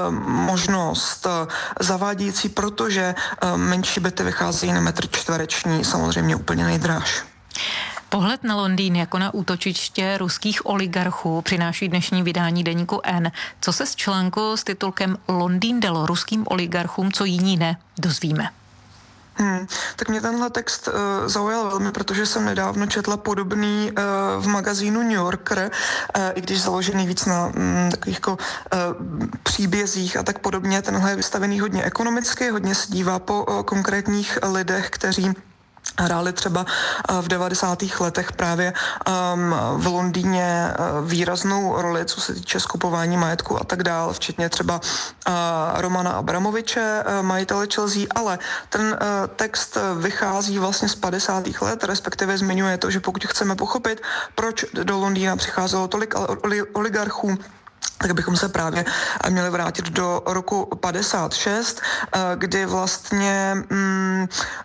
možnost zavádějící, protože menší byty vycházejí na metr čtvereční samozřejmě úplně nejdráž. Pohled na Londýn jako na útočiště ruských oligarchů přináší dnešní vydání deníku N. Co se z článku s titulkem Londýn dalo ruským oligarchům, co jiní ne, dozvíme. Hmm, tak mě tenhle text uh, zaujal velmi, protože jsem nedávno četla podobný uh, v magazínu New Yorker, uh, i když založený víc na um, takových jako, uh, příbězích a tak podobně. Tenhle je vystavený hodně ekonomicky, hodně se dívá po uh, konkrétních lidech, kteří hráli třeba v devadesátých letech právě um, v Londýně výraznou roli, co se týče skupování majetku a tak dále, včetně třeba uh, Romana Abramoviče, uh, majitele Chelsea, ale ten uh, text vychází vlastně z padesátých let, respektive zmiňuje to, že pokud chceme pochopit, proč do Londýna přicházelo tolik oligarchů, tak bychom se právě měli vrátit do roku padesát šest, kdy vlastně mm,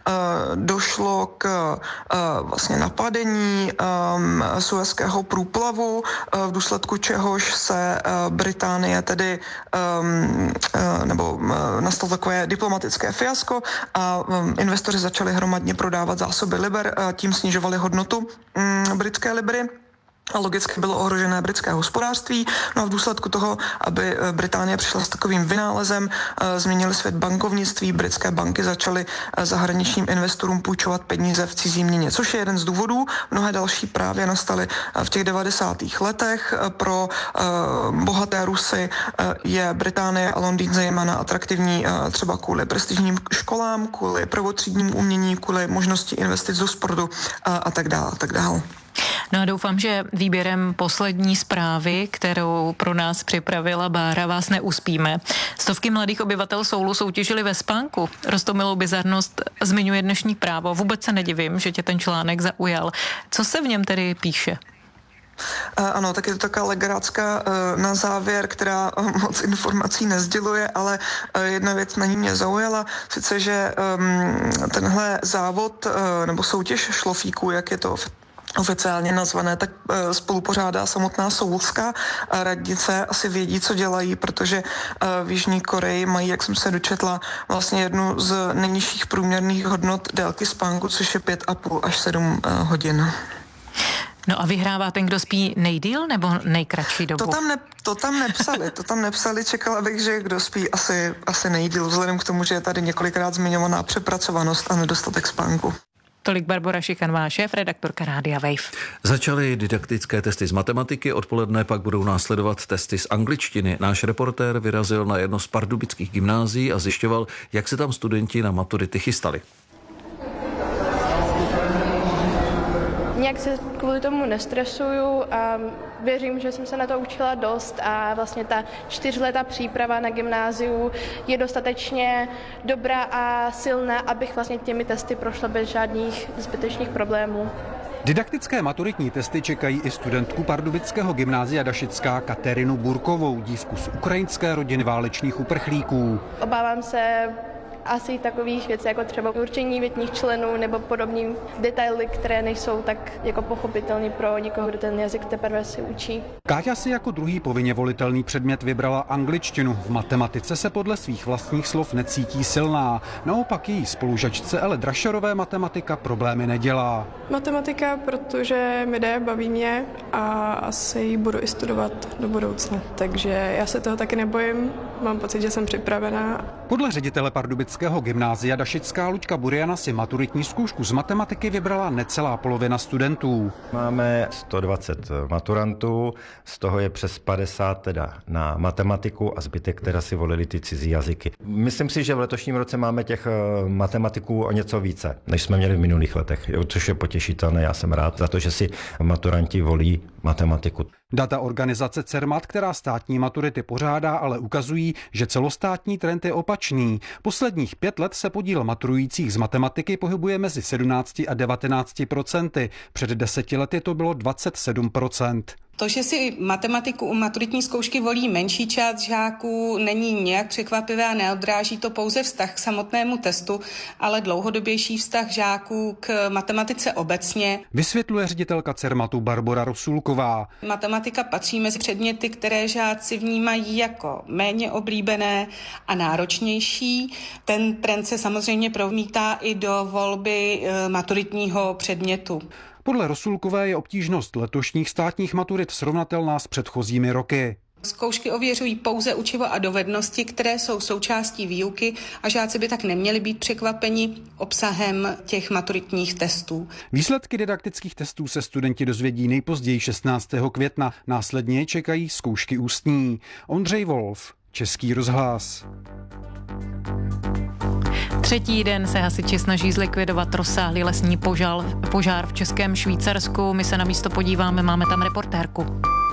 došlo k vlastně napadení um, Suezského průplavu, v důsledku čehož se Británie tedy um, nebo nastalo takové diplomatické fiasko a um, investoři začali hromadně prodávat zásoby liber, tím snižovali hodnotu um, britské libry. a logicky bylo ohrožené britské hospodářství. No a v důsledku toho, aby Británie přišla s takovým vynálezem, změnili svět bankovnictví, britské banky začaly zahraničním investorům půjčovat peníze v cizí měně, což je jeden z důvodů. Mnohé další právě nastaly v těch devadesátých letech. Pro bohaté Rusy je Británie a Londýn zejména atraktivní třeba kvůli prestižním školám, kvůli prvotřídnímu umění, kvůli možnosti investic do sportu a tak dále, a tak dále. No a doufám, že výběrem poslední zprávy, kterou pro nás připravila Bára, vás neuspíme. Stovky mladých obyvatel Soulu soutěžili ve spánku. Roztomilou bizarnost zmiňuje dnešní Právo. Vůbec se nedivím, že tě ten článek zaujal. Co se v něm tedy píše? Ano, tak je to taková legračka na závěr, která moc informací nezděluje, ale jedna věc na ní mě zaujala, sice, že tenhle závod nebo soutěž šlofíků, jak je to oficiálně nazvané, tak spolupořádá samotná soulská radnice. Asi vědí, co dělají, protože v Jižní Koreji mají, jak jsem se dočetla, vlastně jednu z nejnižších průměrných hodnot délky spánku, což je pět a půl až sedm hodin. No a vyhrává ten, kdo spí nejdýl nebo nejkratší dobu? To tam, ne, to tam nepsali, to tam nepsali, čekala bych, že kdo spí asi, asi nejdýl, vzhledem k tomu, že je tady několikrát zmiňovaná přepracovanost a nedostatek spánku. Tolik Barbora Šikanová, šéf-redaktorka Rádia Wave. Začaly didaktické testy z matematiky, odpoledne pak budou následovat testy z angličtiny. Náš reportér vyrazil na jedno z pardubických gymnázií a zjišťoval, jak se tam studenti na maturity chystali. Nějak se kvůli tomu nestresuju a věřím, že jsem se na to učila dost a vlastně ta čtyřletá příprava na gymnáziu je dostatečně dobrá a silná, abych vlastně těmi testy prošla bez žádných zbytečných problémů. Didaktické maturitní testy čekají i studentku pardubického gymnázia Dašická Katerinu Burkovou, dívku z ukrajinské rodiny válečných uprchlíků. Obávám se asi takových věcí, jako třeba určení větních členů nebo podobný detaily, které nejsou tak jako pochopitelné pro někoho, kdo ten jazyk teprve si učí. Káťa si jako druhý povinně volitelný předmět vybrala angličtinu. V matematice se podle svých vlastních slov necítí silná. Naopak její spolužačce Ele Drašerové matematika problémy nedělá. Matematika, protože mi jde, baví mě a asi ji budu i studovat do budoucna. Takže já se toho taky nebojím, mám pocit, že jsem připravená. Podle ředitele pardubického gymnázia Dašická Luďka Buriana si maturitní zkoušku z matematiky vybrala necelá polovina studentů. Máme sto dvacet maturantů, z toho je přes padesát teda na matematiku a zbytek teda si volili ty cizí jazyky. Myslím si, že v letošním roce máme těch matematiků o něco více, než jsme měli v minulých letech, což je potěšitelné. Já jsem rád za to, že si maturanti volí matematiku. Data organizace CERMAT, která státní maturity pořádá, ale ukazují, že celostátní trend je opačný. Posledních pět let se podíl maturujících z matematiky pohybuje mezi sedmnáct a devatenáct procenty. Před deseti lety to bylo dvacet sedm procent. To, že si matematiku u maturitní zkoušky volí menší část žáků, není nějak překvapivé a neodráží to pouze vztah k samotnému testu, ale dlouhodobější vztah žáků k matematice obecně. Vysvětluje ředitelka CERMATu Barbora Rosulková. Matematika patří mezi předměty, které žáci vnímají jako méně oblíbené a náročnější. Ten trend se samozřejmě promítá i do volby maturitního předmětu. Podle Rosulkové je obtížnost letošních státních maturit srovnatelná s předchozími roky. Zkoušky ověřují pouze učivo a dovednosti, které jsou součástí výuky a žáci by tak neměli být překvapeni obsahem těch maturitních testů. Výsledky didaktických testů se studenti dozvědí nejpozději šestnáctého května. Následně čekají zkoušky ústní. Ondřej Wolf, Český rozhlas. Třetí den se hasiči snaží zlikvidovat rozsáhlý lesní požár, požár v Českém Švýcarsku. My se na místo podíváme, máme tam reportérku.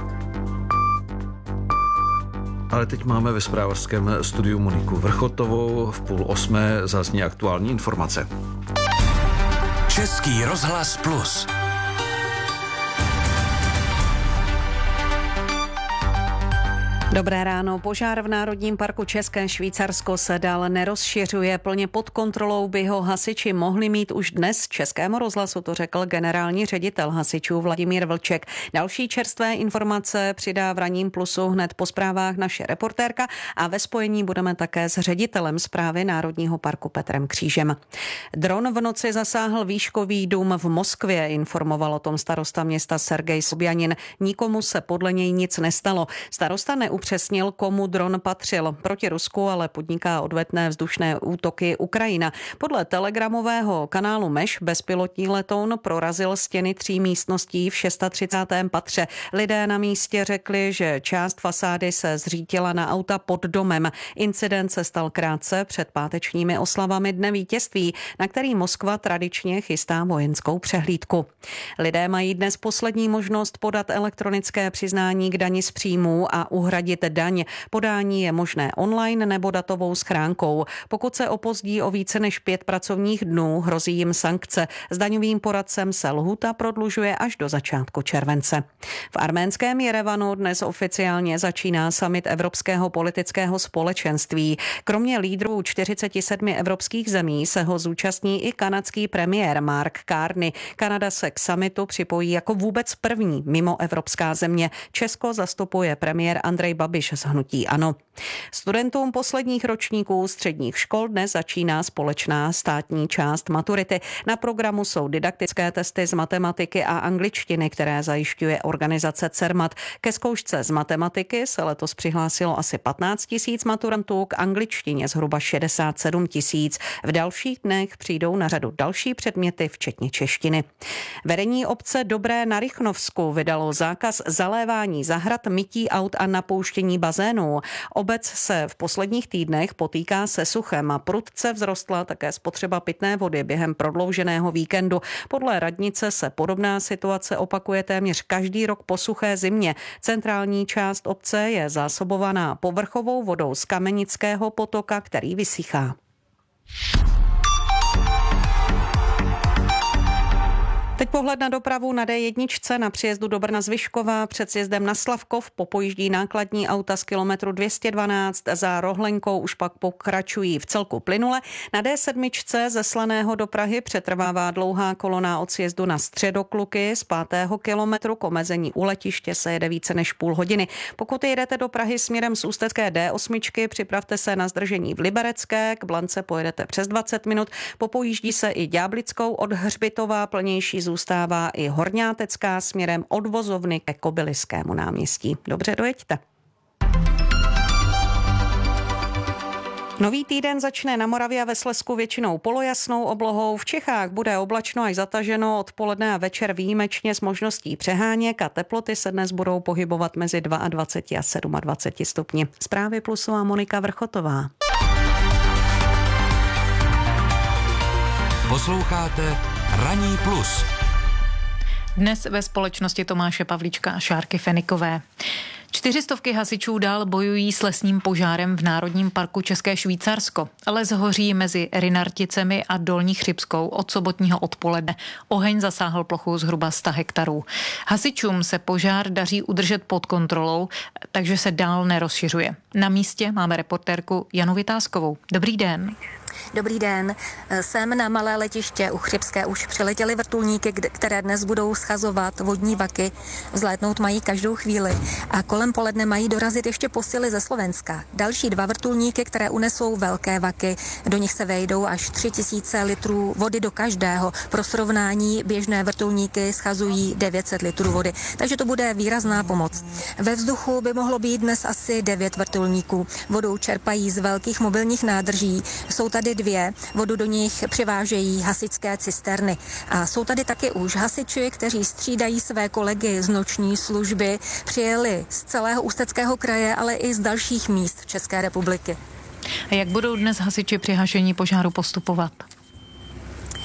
Ale teď máme ve zpravodajském studiu Moniku Vrchotovou. V půl osmé zazní aktuální informace. Český rozhlas plus. Dobré ráno. Požár v Národním parku České Švýcarsko se dál nerozšiřuje. Plně pod kontrolou by ho hasiči mohli mít už dnes. Českému rozhlasu to řekl generální ředitel hasičů Vladimír Vlček. Další čerstvé informace přidá v Ranním plusu hned po zprávách naše reportérka a ve spojení budeme také s ředitelem správy Národního parku Petrem Křížem. Dron v noci zasáhl výškový dům v Moskvě, informoval o tom starosta města Sergej Sobjanin. Nikomu se podle něj nic nestalo. Starosta neupřesnil, komu dron patřil. Proti Rusku ale podniká odvetné vzdušné útoky Ukrajina. Podle telegramového kanálu Meš bezpilotní letoun prorazil stěny tří místností v třicátém šestém patře. Lidé na místě řekli, že část fasády se zřítila na auta pod domem. Incident se stal krátce před pátečními oslavami Dne vítězství, na který Moskva tradičně chystá vojenskou přehlídku. Lidé mají dnes poslední možnost podat elektronické přiznání k dani z příjmů a uhradit daň. Podání je možné online nebo datovou schránkou. Pokud se opozdí o více než pět pracovních dnů, hrozí jim sankce. S daňovým poradcem se lhůta prodlužuje až do začátku července. V arménském Jerevanu dnes oficiálně začíná summit Evropského politického společenství. Kromě lídrů čtyřiceti sedmi evropských zemí se ho zúčastní i kanadský premiér Mark Carney. Kanada se k summitu připojí jako vůbec první mimo evropská země. Česko zastupuje premiér Andrej Babiš z hnutí ANO. Studentům posledních ročníků středních škol dnes začíná společná státní část maturity. Na programu jsou didaktické testy z matematiky a angličtiny, které zajišťuje organizace Cermat. Ke zkoušce z matematiky se letos přihlásilo asi patnáct tisíc maturantů, k angličtině zhruba šedesát sedm tisíc. V dalších dnech přijdou na řadu další předměty, včetně češtiny. Vedení obce Dobré na Rychnovsku vydalo zákaz zalévání zahrad, mytí aut a napouštění bazénů. Obec se v posledních týdnech potýká se suchem a prudce vzrostla také spotřeba pitné vody během prodlouženého víkendu. Podle radnice se podobná situace opakuje téměř každý rok po suché zimě. Centrální část obce je zásobovaná povrchovou vodou z Kamenického potoka, který vysychá. Teď pohled na dopravu na D jedna na příjezdu do Brna z Vyškova, před sjezdem na Slavkov popojíždí nákladní auta z kilometru dvě stě dvanáct, za Rohlenkou už pak pokračují v celku plynule. Na D sedm ze Slaného do Prahy přetrvává dlouhá kolona od sjezdu na Středokluky z pátého kilometru, k omezení u letiště se jede více než půl hodiny. Pokud jedete do Prahy směrem z Ústecké D osm, připravte se na zdržení v Liberecké, k Blance pojedete přes dvacet minut, popojíždí se i Ďáblickou od Hřbitova, plnější zůstává i Horňátecká směrem od Vozovny ke Kobyliskému náměstí. Dobře, dojeďte. Nový týden začne na Moravě a ve Slezsku většinou polojasnou oblohou. V Čechách bude oblačno až zataženo, odpoledne a večer výjimečně s možností přeháněk a teploty se dnes budou pohybovat mezi dvacet dva a dvacet sedm stupni. Zprávy Plusu a Monika Vrchotová. Posloucháte Ranní plus. Dnes ve společnosti Tomáše Pavlíčka a Šárky Fenikové. Čtyřistovky hasičů dál bojují s lesním požárem v Národním parku České Švýcarsko. Les hoří mezi Rynarticemi a Dolní Chřibskou od sobotního odpoledne. Oheň zasáhl plochu zhruba sto hektarů. Hasičům se požár daří udržet pod kontrolou, takže se dál nerozšiřuje. Na místě máme reportérku Janu Vytázkovou. Dobrý den. Dobrý den. Sem na malé letiště u Chřibské už přiletěly vrtulníky, které dnes budou schazovat vodní vaky. Vzlétnout mají každou chvíli a kolem poledne mají dorazit ještě posily ze Slovenska. Další dva vrtulníky, které unesou velké vaky. Do nich se vejdou až tři tisíce litrů vody do každého. Pro srovnání běžné vrtulníky schazují devět set litrů vody. Takže to bude výrazná pomoc. Ve vzduchu by mohlo být dnes asi devět vrtulníků. Vodu čerpají z velkých mobilních nádrží. Jsou tady dvě, vodu do nich přivážejí hasičské cisterny. A jsou tady taky už hasiči, kteří střídají své kolegy z noční služby, přijeli z celého Ústeckého kraje, ale i z dalších míst České republiky. A jak budou dnes hasiči při hašení požáru postupovat?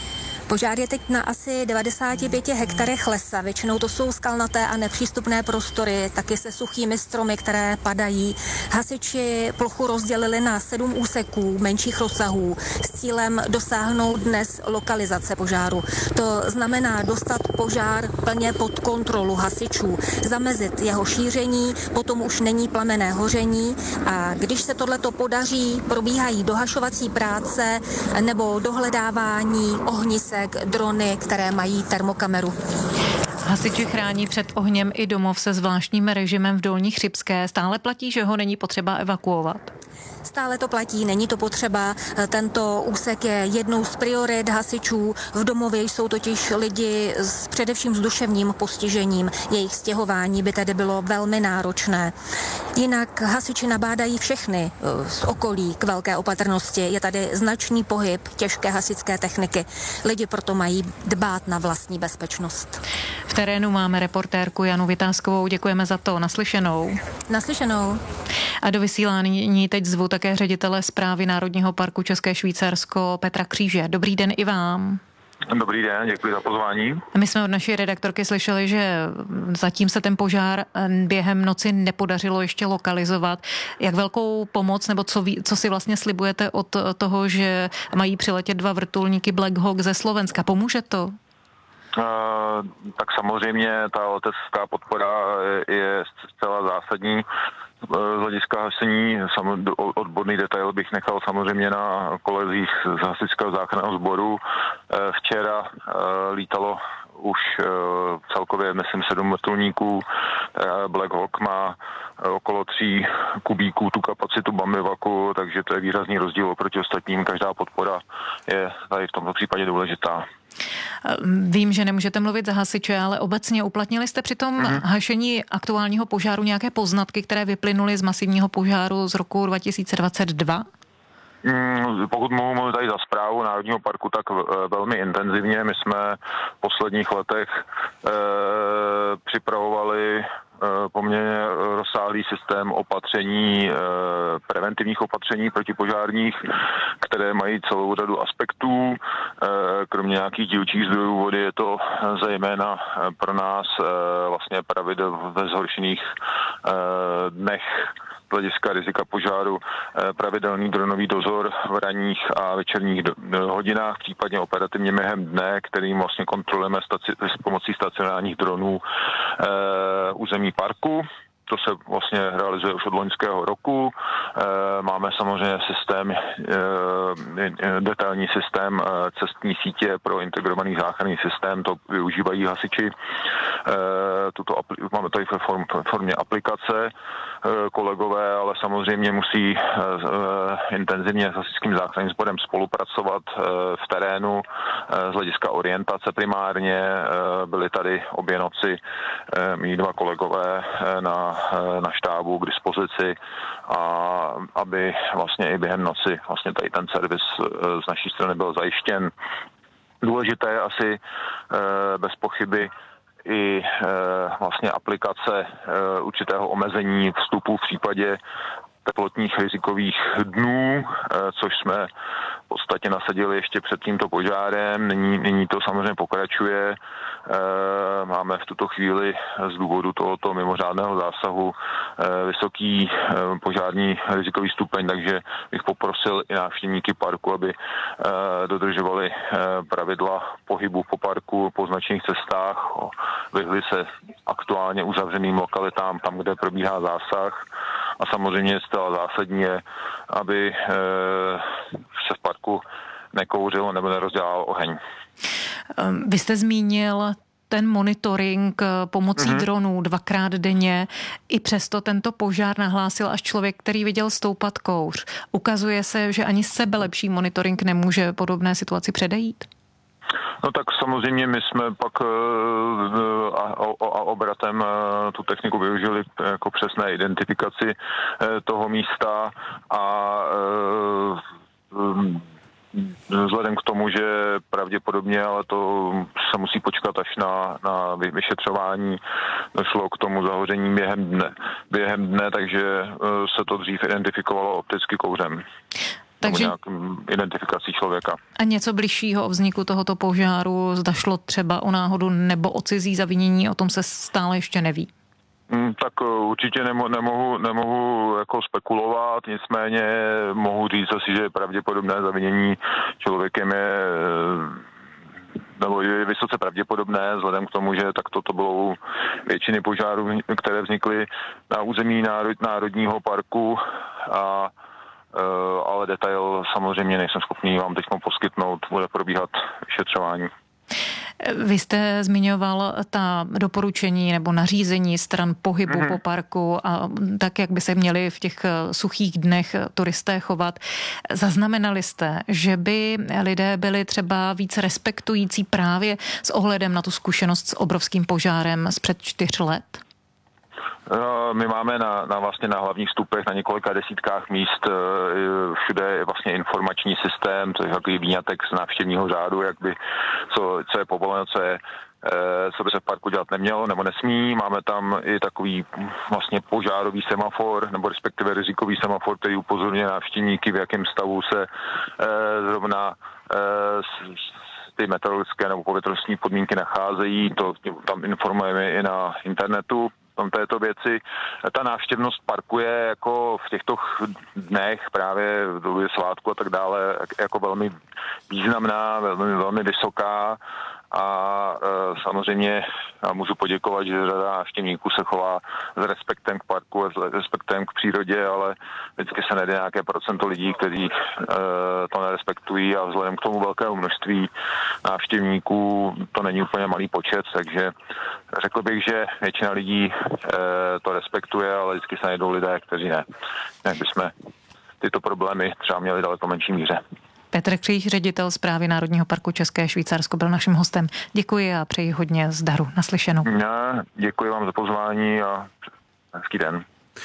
Požár je teď na asi devadesáti pěti hektarech lesa. Většinou to jsou skalnaté a nepřístupné prostory, taky se suchými stromy, které padají. Hasiči plochu rozdělili na sedm úseků menších rozsahů s cílem dosáhnout dnes lokalizace požáru. To znamená dostat požár plně pod kontrolu hasičů, zamezit jeho šíření, potom už není plamenné hoření a když se tohleto podaří, probíhají dohašovací práce nebo dohledávání ohnisek, drony, které mají termokameru. Hasiči chrání před ohněm i domov se zvláštním režimem v Dolní Chřibské. Stále platí, že ho není potřeba evakuovat? Stále to platí, není to potřeba. Tento úsek je jednou z priorit hasičů. V domově jsou totiž lidi s, především s duševním postižením. Jejich stěhování by tedy bylo velmi náročné. Jinak hasiči nabádají všechny z okolí k velké opatrnosti. Je tady značný pohyb těžké hasičské techniky. Lidi proto mají dbát na vlastní bezpečnost. V terénu máme reportérku Janu Vytázkovou. Děkujeme za to. Naslyšenou. Naslyšenou. A do vysílání teď zvu také ředitele Správy Národního parku České Švýcarsko Petra Kříže. Dobrý den i vám. Dobrý den, děkuji za pozvání. My jsme od naší redaktorky slyšeli, že zatím se ten požár během noci nepodařilo ještě lokalizovat. Jak velkou pomoc, nebo co, ví, co si vlastně slibujete od toho, že mají přiletět dva vrtulníky Black Hawk ze Slovenska? Pomůže to? Uh, tak samozřejmě ta letecká podpora je zcela zásadní. Z hlediska hasení odborný detail bych nechal samozřejmě na kolezích z hasičského záchranného sboru. Včera lítalo už celkově, myslím, sedm vrtulníků. Black Hawk má okolo tří kubíků tu kapacitu Bambivaku, takže to je výrazný rozdíl oproti ostatním. Každá podpora je tady v tomto případě důležitá. Vím, že nemůžete mluvit za hasiče, ale obecně uplatnili jste při tom mm-hmm. hašení aktuálního požáru nějaké poznatky, které vyplynuly z masivního požáru z roku dva tisíce dvacet dva? Mm, pokud mohu mluvit tady za správu Národního parku, tak v, velmi intenzivně. My jsme v posledních letech e, připravovali poměrně rozsáhlý systém opatření, preventivních opatření protipožárních, které mají celou řadu aspektů. Kromě nějakých dílčích zdrojů vody je to zejména pro nás vlastně pravidel ve zhoršených dnech z hlediska rizika požáru pravidelný dronový dozor v ranních a večerních hodinách, případně operativně během dne, kterým vlastně kontrolujeme staci- s pomocí stacionárních dronů území parku. To se vlastně realizuje už od loňského roku. Máme samozřejmě systém, detailní systém cestní sítě pro integrovaný záchranný systém, to využívají hasiči. Tuto apl- máme tady ve form, formě aplikace. Kolegové ale samozřejmě musí intenzivně s hasičským záchranným sborem spolupracovat v terénu z hlediska orientace primárně. Byli tady obě noci mý dva kolegové na na štábu k dispozici a aby vlastně i během noci vlastně tady ten servis z naší strany byl zajištěn. Důležité je asi bez pochyby i vlastně aplikace určitého omezení vstupu v případě teplotních rizikových dnů, což jsme v podstatě nasadili ještě před tímto požárem. Nyní, nyní to samozřejmě pokračuje. Máme v tuto chvíli z důvodu tohoto mimořádného zásahu vysoký požární rizikový stupeň, takže bych poprosil i návštěvníky parku, aby dodržovali pravidla pohybu po parku, po značných cestách, vyhli se aktuálně uzavřeným lokalitám tam, kde probíhá zásah. A samozřejmě zcela zásadní je, aby se v parku nekouřilo nebo nerozdělal oheň. Vy jste zmínil ten monitoring pomocí mm-hmm. dronů dvakrát denně. I přesto tento požár nahlásil až člověk, který viděl stoupat kouř. Ukazuje se, že ani sebelepší monitoring nemůže podobné situaci předejít? No tak samozřejmě my jsme pak a, a obratem tu techniku využili jako přesné identifikaci toho místa a vzhledem k tomu, že pravděpodobně, ale to se musí počkat až na, na vyšetřování, došlo k tomu zahoření během dne, během dne, takže se to dřív identifikovalo opticky kouřem. Takže... nebo nějakým identifikací člověka. A něco bližšího o vzniku tohoto požáru, zda šlo třeba o náhodu nebo o cizí zavinění, o tom se stále ještě neví? Hmm, tak určitě nemo, nemohu, nemohu jako spekulovat, nicméně mohu říct asi, že pravděpodobné zavinění člověkem je nebo je vysoce pravděpodobné, vzhledem k tomu, že takto to bylo u většiny požárů, které vznikly na území národ, Národního parku, a, e, ale detail samozřejmě nejsem schopný vám teď poskytnout, bude probíhat vyšetřování. Vy jste zmiňoval ta doporučení nebo nařízení stran pohybu mm-hmm. po parku a tak, jak by se měli v těch suchých dnech turisté chovat. Zaznamenali jste, že by lidé byli třeba víc respektující právě s ohledem na tu zkušenost s obrovským požárem z před čtyř let? My máme na, na, vlastně na hlavních vstupech na několika desítkách míst všude je vlastně informační systém, což je takový výňatek z návštěvního řádu, jak by, co, co je povoleno, co je co by se v parku dělat nemělo nebo nesmí. Máme tam i takový vlastně požárový semafor, nebo respektive rizikový semafor, který upozorňuje návštěvníky, v jakém stavu se zrovna ty meteorologické nebo povětrnostní podmínky nacházejí. To tam informujeme i na internetu. Tam této věci. Ta návštěvnost parku je jako v těchto dnech právě v době svátku a tak dále jako velmi významná, velmi, velmi vysoká a e, samozřejmě já můžu poděkovat, že řada návštěvníků se chová s respektem k parku a s respektem k přírodě, ale vždycky se najde nějaké procento lidí, kteří e, to nerespektují a vzhledem k tomu velkému množství návštěvníků to není úplně malý počet, takže řekl bych, že většina lidí e, to respektuje, ale vždycky se najdou lidé, kteří ne. Jak bychom tyto problémy třeba měli daleko menší míře. Petr Kříž, ředitel Správy Národního parku České Švýcarsko, byl naším hostem. Děkuji a přeji hodně zdaru. Naslyšenou. Já děkuji vám za pozvání a hezký den.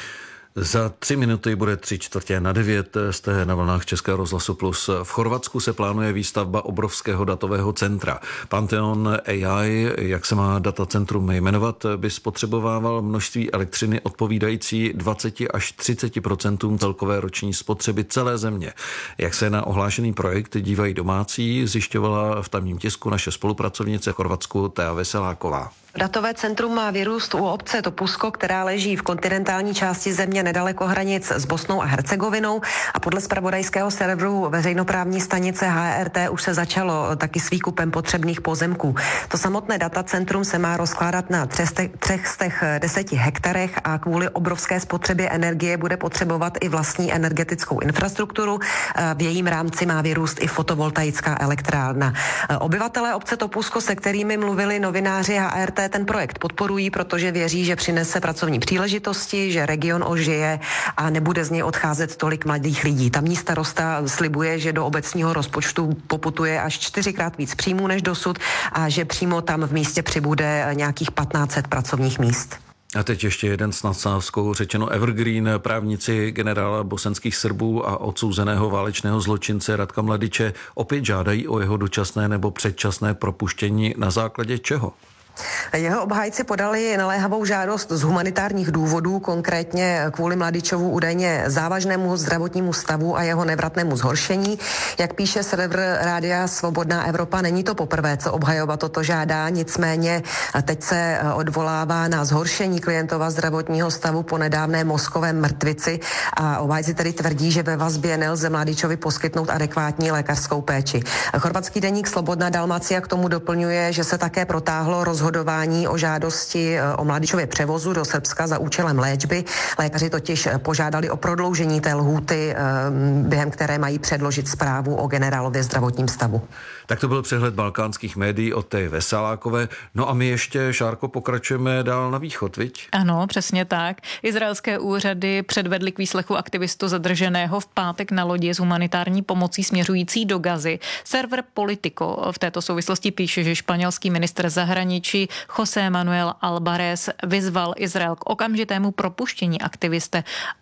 Za tři minuty bude tři čtvrtě na devět. Jste na vlnách Českého rozhlasu Plus. V Chorvatsku se plánuje výstavba obrovského datového centra. Pantheon A I, jak se má datacentrum jmenovat, by spotřebovával množství elektřiny odpovídající dvacet až třicet procent celkové roční spotřeby celé země. Jak se na ohlášený projekt dívají domácí, zjišťovala v tamním tisku naše spolupracovnice v Chorvatsku Thea Veseláková. Datové centrum má vyrůst u obce Topusko, která leží v kontinentální části země nedaleko hranic s Bosnou a Hercegovinou, a podle zpravodajského serveru veřejnoprávní stanice H R T už se začalo taky s výkupem potřebných pozemků. To samotné datacentrum se má rozkládat na tři sta deset hektarech a kvůli obrovské spotřebě energie bude potřebovat i vlastní energetickou infrastrukturu. V jejím rámci má vyrůst i fotovoltaická elektrárna. Obyvatelé obce Topusko, se kterými mluvili novináři H R T, ten projekt podporují, protože věří, že přinese pracovní příležitosti, že region ožije a nebude z něj odcházet tolik mladých lidí. Tamní starosta slibuje, že do obecního rozpočtu poputuje až čtyřikrát víc příjmů než dosud a že přímo tam v místě přibude nějakých patnáct set pracovních míst. A teď ještě jeden s nadsázkou řečeno evergreen. Právníci generála bosenských Srbů a odsouzeného válečného zločince Ratka Mladiče opět žádají o jeho dočasné nebo předčasné propuštění. Na základě čeho? Jeho obhájci podali naléhavou žádost z humanitárních důvodů, konkrétně kvůli Mladičovu údajně závažnému zdravotnímu stavu a jeho nevratnému zhoršení. Jak píše server Rádia Svobodná Evropa, není to poprvé, co obhajoba toto žádá, nicméně teď se odvolává na zhoršení klientova zdravotního stavu po nedávné mozkovém mrtvici a obhájci tedy tvrdí, že ve vazbě nelze Mladičovi poskytnout adekvátní lékařskou péči. Chorvatský deník Slobodná Dalmacia k tomu doplňuje, že se také protáhlo rozhodování o žádosti o Mladičově převozu do Srbska za účelem léčby. Lékaři totiž požádali o prodloužení té lhůty, během které mají předložit zprávu o generálově zdravotním stavu. Tak to byl přehled balkánských médií od té Veselákové. No a my ještě, Šárko, pokračujeme dál na východ, viď? Ano, přesně tak. Izraelské úřady předvedly k výslechu aktivistu zadrženého v pátek na lodi s humanitární pomocí směřující do Gazy. Server Politico v této souvislosti píše, že španělský ministr zahraničí José Manuel Alvarez vyzval Izrael k okamžitému propuštění aktivisty Abu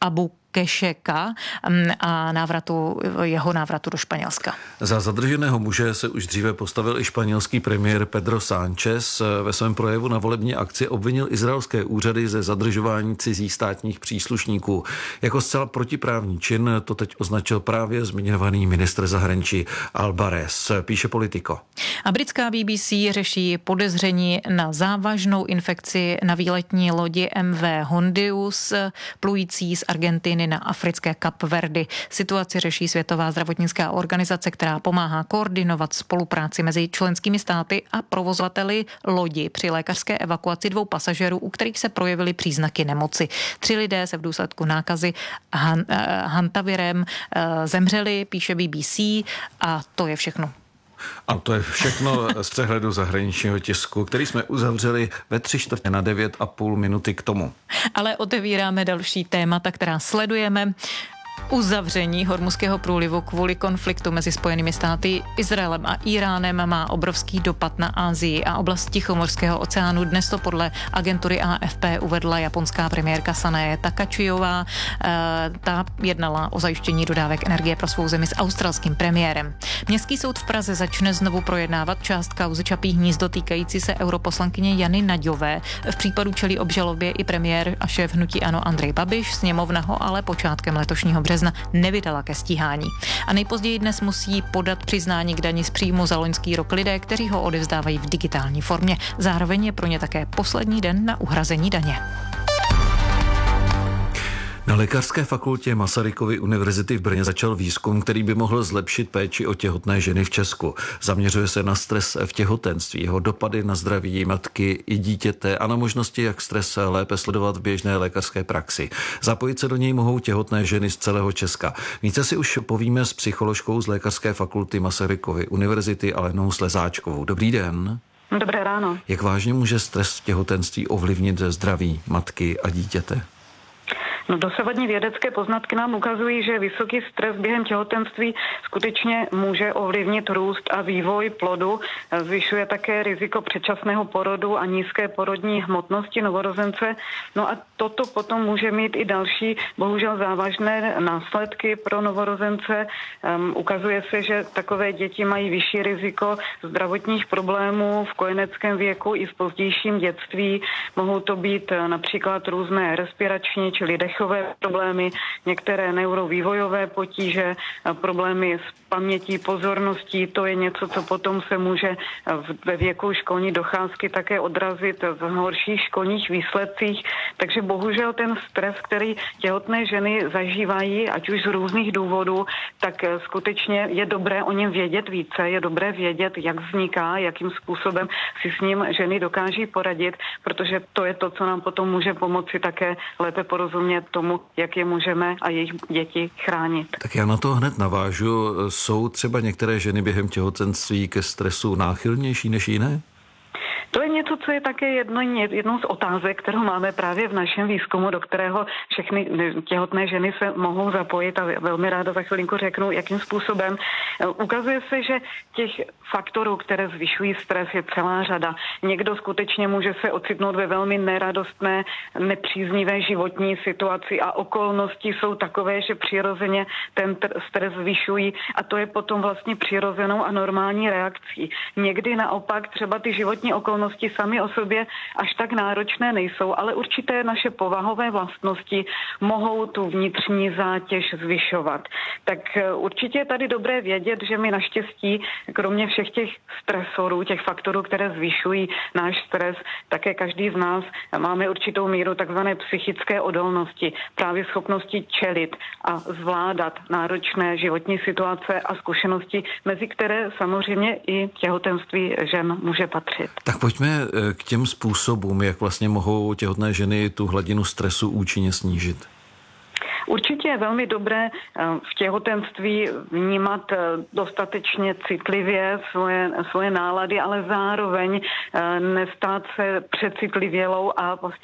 Kešeka a návratu, jeho návratu do Španělska. Za zadrženého muže se už dříve postavil i španělský premiér Pedro Sánchez. Ve svém projevu na volební akci obvinil izraelské úřady ze zadržování cizích státních příslušníků. Jako zcela protiprávní čin to teď označil právě zmiňovaný ministr zahraničí Alvarez, píše Politico. A britská B B C řeší podezření na závažnou infekci na výletní lodi M V Hondius, plující z Argentiny na africké Kapverdy. Situaci řeší Světová zdravotnická organizace, která pomáhá koordinovat spolupráci mezi členskými státy a provozovateli lodi při lékařské evakuaci dvou pasažerů, u kterých se projevily příznaky nemoci. Tři lidé se v důsledku nákazy han, hantavirem zemřeli, píše B B C, a to je všechno. A to je všechno z přehledu zahraničního tisku, který jsme uzavřeli ve tři čtvrtě na devět a půl minuty k tomu. Ale otevíráme další témata, která sledujeme. Uzavření Hormuzského průlivu kvůli konfliktu mezi Spojenými státy, Izraelem a Iránem má obrovský dopad na Asii a oblast Tichomorského oceánu. Dnes to podle agentury A F P uvedla japonská premiérka Sanae Takaichijová. E, ta jednala o zajištění dodávek energie pro svou zemi s australským premiérem. Městský soud v Praze začne znovu projednávat část kauzy Čapí hnízdo týkající se europoslankyně Jany Naďové. V případu čelí obžalobě i premiér a šéf hnutí ANO Andrej Babiš. Sněmovna ho ale počátkem letošního března nevydala ke stíhání. A nejpozději dnes musí podat přiznání k dani z příjmu za loňský rok lidé, kteří ho odevzdávají v digitální formě. Zároveň je pro ně také poslední den na uhrazení daně. Na Lékařské fakultě Masarykovy univerzity v Brně začal výzkum, který by mohl zlepšit péči o těhotné ženy v Česku. Zaměřuje se na stres v těhotenství, jeho dopady na zdraví matky i dítěte a na možnosti, jak stres lépe sledovat v běžné lékařské praxi. Zapojit se do něj mohou těhotné ženy z celého Česka. Více si už povíme s psycholožkou z Lékařské fakulty Masarykovy univerzity Alenou Slezáčkovou. Dobrý den. Dobré ráno. Jak vážně může stres v těhotenství ovlivnit zdraví matky a dítěte? No, dosavadní vědecké poznatky nám ukazují, že vysoký stres během těhotenství skutečně může ovlivnit růst a vývoj plodu. Zvyšuje také riziko předčasného porodu a nízké porodní hmotnosti novorozence. No a toto potom může mít i další, bohužel závažné následky pro novorozence. Um, ukazuje se, že takové děti mají vyšší riziko zdravotních problémů v kojeneckém věku i v pozdějším dětství. Mohou to být například různé respirační, čili dechové problémy, některé neurovývojové potíže, problémy s pamětí, pozorností. To je něco, co potom se může ve věku školní docházky také odrazit v horších školních výsledcích. Takže bohužel ten stres, který těhotné ženy zažívají, ať už z různých důvodů, tak skutečně je dobré o něm vědět více, je dobré vědět, jak vzniká, jakým způsobem si s ním ženy dokáží poradit, protože to je to, co nám potom může pomoci také lépe porozumět tomu, jak je můžeme a jejich děti chránit. Tak já na to hned navážu. Jsou třeba některé ženy během těhotenství ke stresu náchylnější než jiné? To je něco, co je také jedno, jednou z otázek, kterou máme právě v našem výzkumu, do kterého všechny těhotné ženy se mohou zapojit a velmi ráda za chvilinku řeknu, jakým způsobem. Ukazuje se, že těch faktorů, které zvyšují stres, je celá řada. Někdo skutečně může se ocitnout ve velmi neradostné, nepříznivé životní situaci a okolnosti jsou takové, že přirozeně ten stres zvyšují a to je potom vlastně přirozenou a normální reakcí. Někdy naopak třeba ty životní okolnosti sami o sobě až tak náročné nejsou, ale určité naše povahové vlastnosti mohou tu vnitřní zátěž zvyšovat. Tak určitě je tady dobré vědět, že my naštěstí, kromě všech těch stresorů, těch faktorů, které zvyšují náš stres, také každý z nás máme určitou míru takzvané psychické odolnosti, právě schopnosti čelit a zvládat náročné životní situace a zkušenosti, mezi které samozřejmě i těhotenství žen může patřit. Tak pojďme k těm způsobům, jak vlastně mohou těhotné ženy tu hladinu stresu účinně snížit. Určitě je velmi dobré v těhotenství vnímat dostatečně citlivě svoje, svoje nálady, ale zároveň nestát se přecitlivělou a vlastně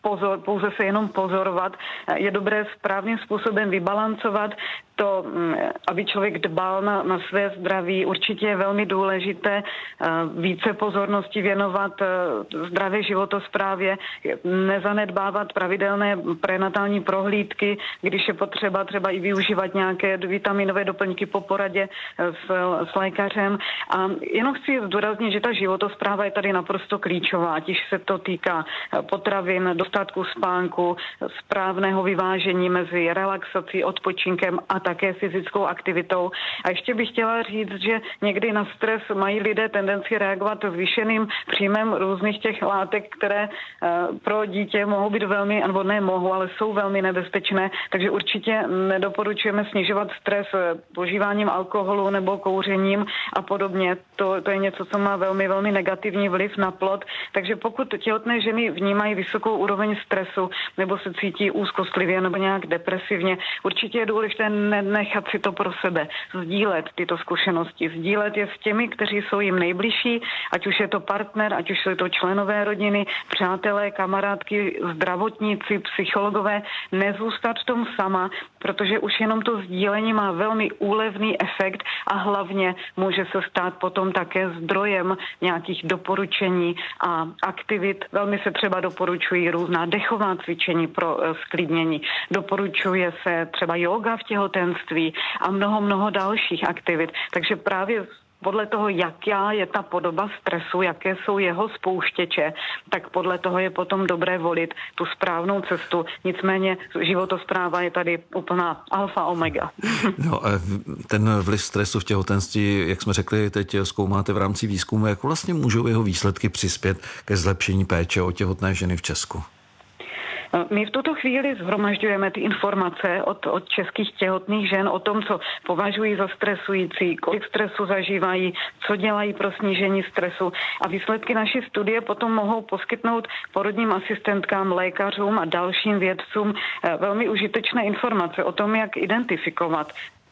pozor, pouze se jenom pozorovat. Je dobré správným způsobem vybalancovat to, aby člověk dbal na, na své zdraví. Určitě je velmi důležité více pozornosti věnovat zdravé životosprávě, nezanedbávat pravidelné prenatální prohlídky, když je potřeba třeba i využívat nějaké vitaminové doplňky po poradě s, s lékařem. A jenom chci zdůraznit, že ta životospráva je tady naprosto klíčová, ať se to týká potravin, dostatku spánku, správného vyvážení mezi relaxací, odpočinkem a také fyzickou aktivitou. A ještě bych chtěla říct, že někdy na stres mají lidé tendenci reagovat zvýšeným příjmem různých těch látek, které pro dítě mohou být velmi, nebo ne mohou, ale jsou velmi nebezpečné, takže určitě nedoporučujeme snižovat stres požíváním alkoholu nebo kouřením a podobně. To, to je něco, co má velmi, velmi negativní vliv na plod. Takže pokud těhotné ženy vnímají vysokou úroveň stresu nebo se cítí úzkostlivě nebo nějak depresivně, určitě je důležité nechat si to pro sebe, sdílet tyto zkušenosti, sdílet je s těmi, kteří jsou jim nejbližší, ať už je to partner, ať už jsou to členové rodiny, přátelé, kamarádky, zdravotníci, psychologové, nezůstat v tom sama, protože už jenom to sdílení má velmi úlevný efekt a hlavně může se stát potom také zdrojem nějakých doporučení a aktivit. Velmi se třeba doporučují různá dechová cvičení pro sklidnění. Doporučuje se třeba yoga v těhotenství a mnoho, mnoho dalších aktivit. Takže právě podle toho, jaká je ta podoba stresu, jaké jsou jeho spouštěče, tak podle toho je potom dobré volit tu správnou cestu. Nicméně životospráva je tady úplná alfa omega. No, ten vliv stresu v těhotenství, jak jsme řekli, teď zkoumáte v rámci výzkumu, jak vlastně můžou jeho výsledky přispět ke zlepšení péče o těhotné ženy v Česku? My v tuto chvíli shromažďujeme ty informace od, od českých těhotných žen o tom, co považují za stresující, kolik stresu zažívají, co dělají pro snížení stresu a výsledky naší studie potom mohou poskytnout porodním asistentkám, lékařům a dalším vědcům velmi užitečné informace o tom, jak identifikovat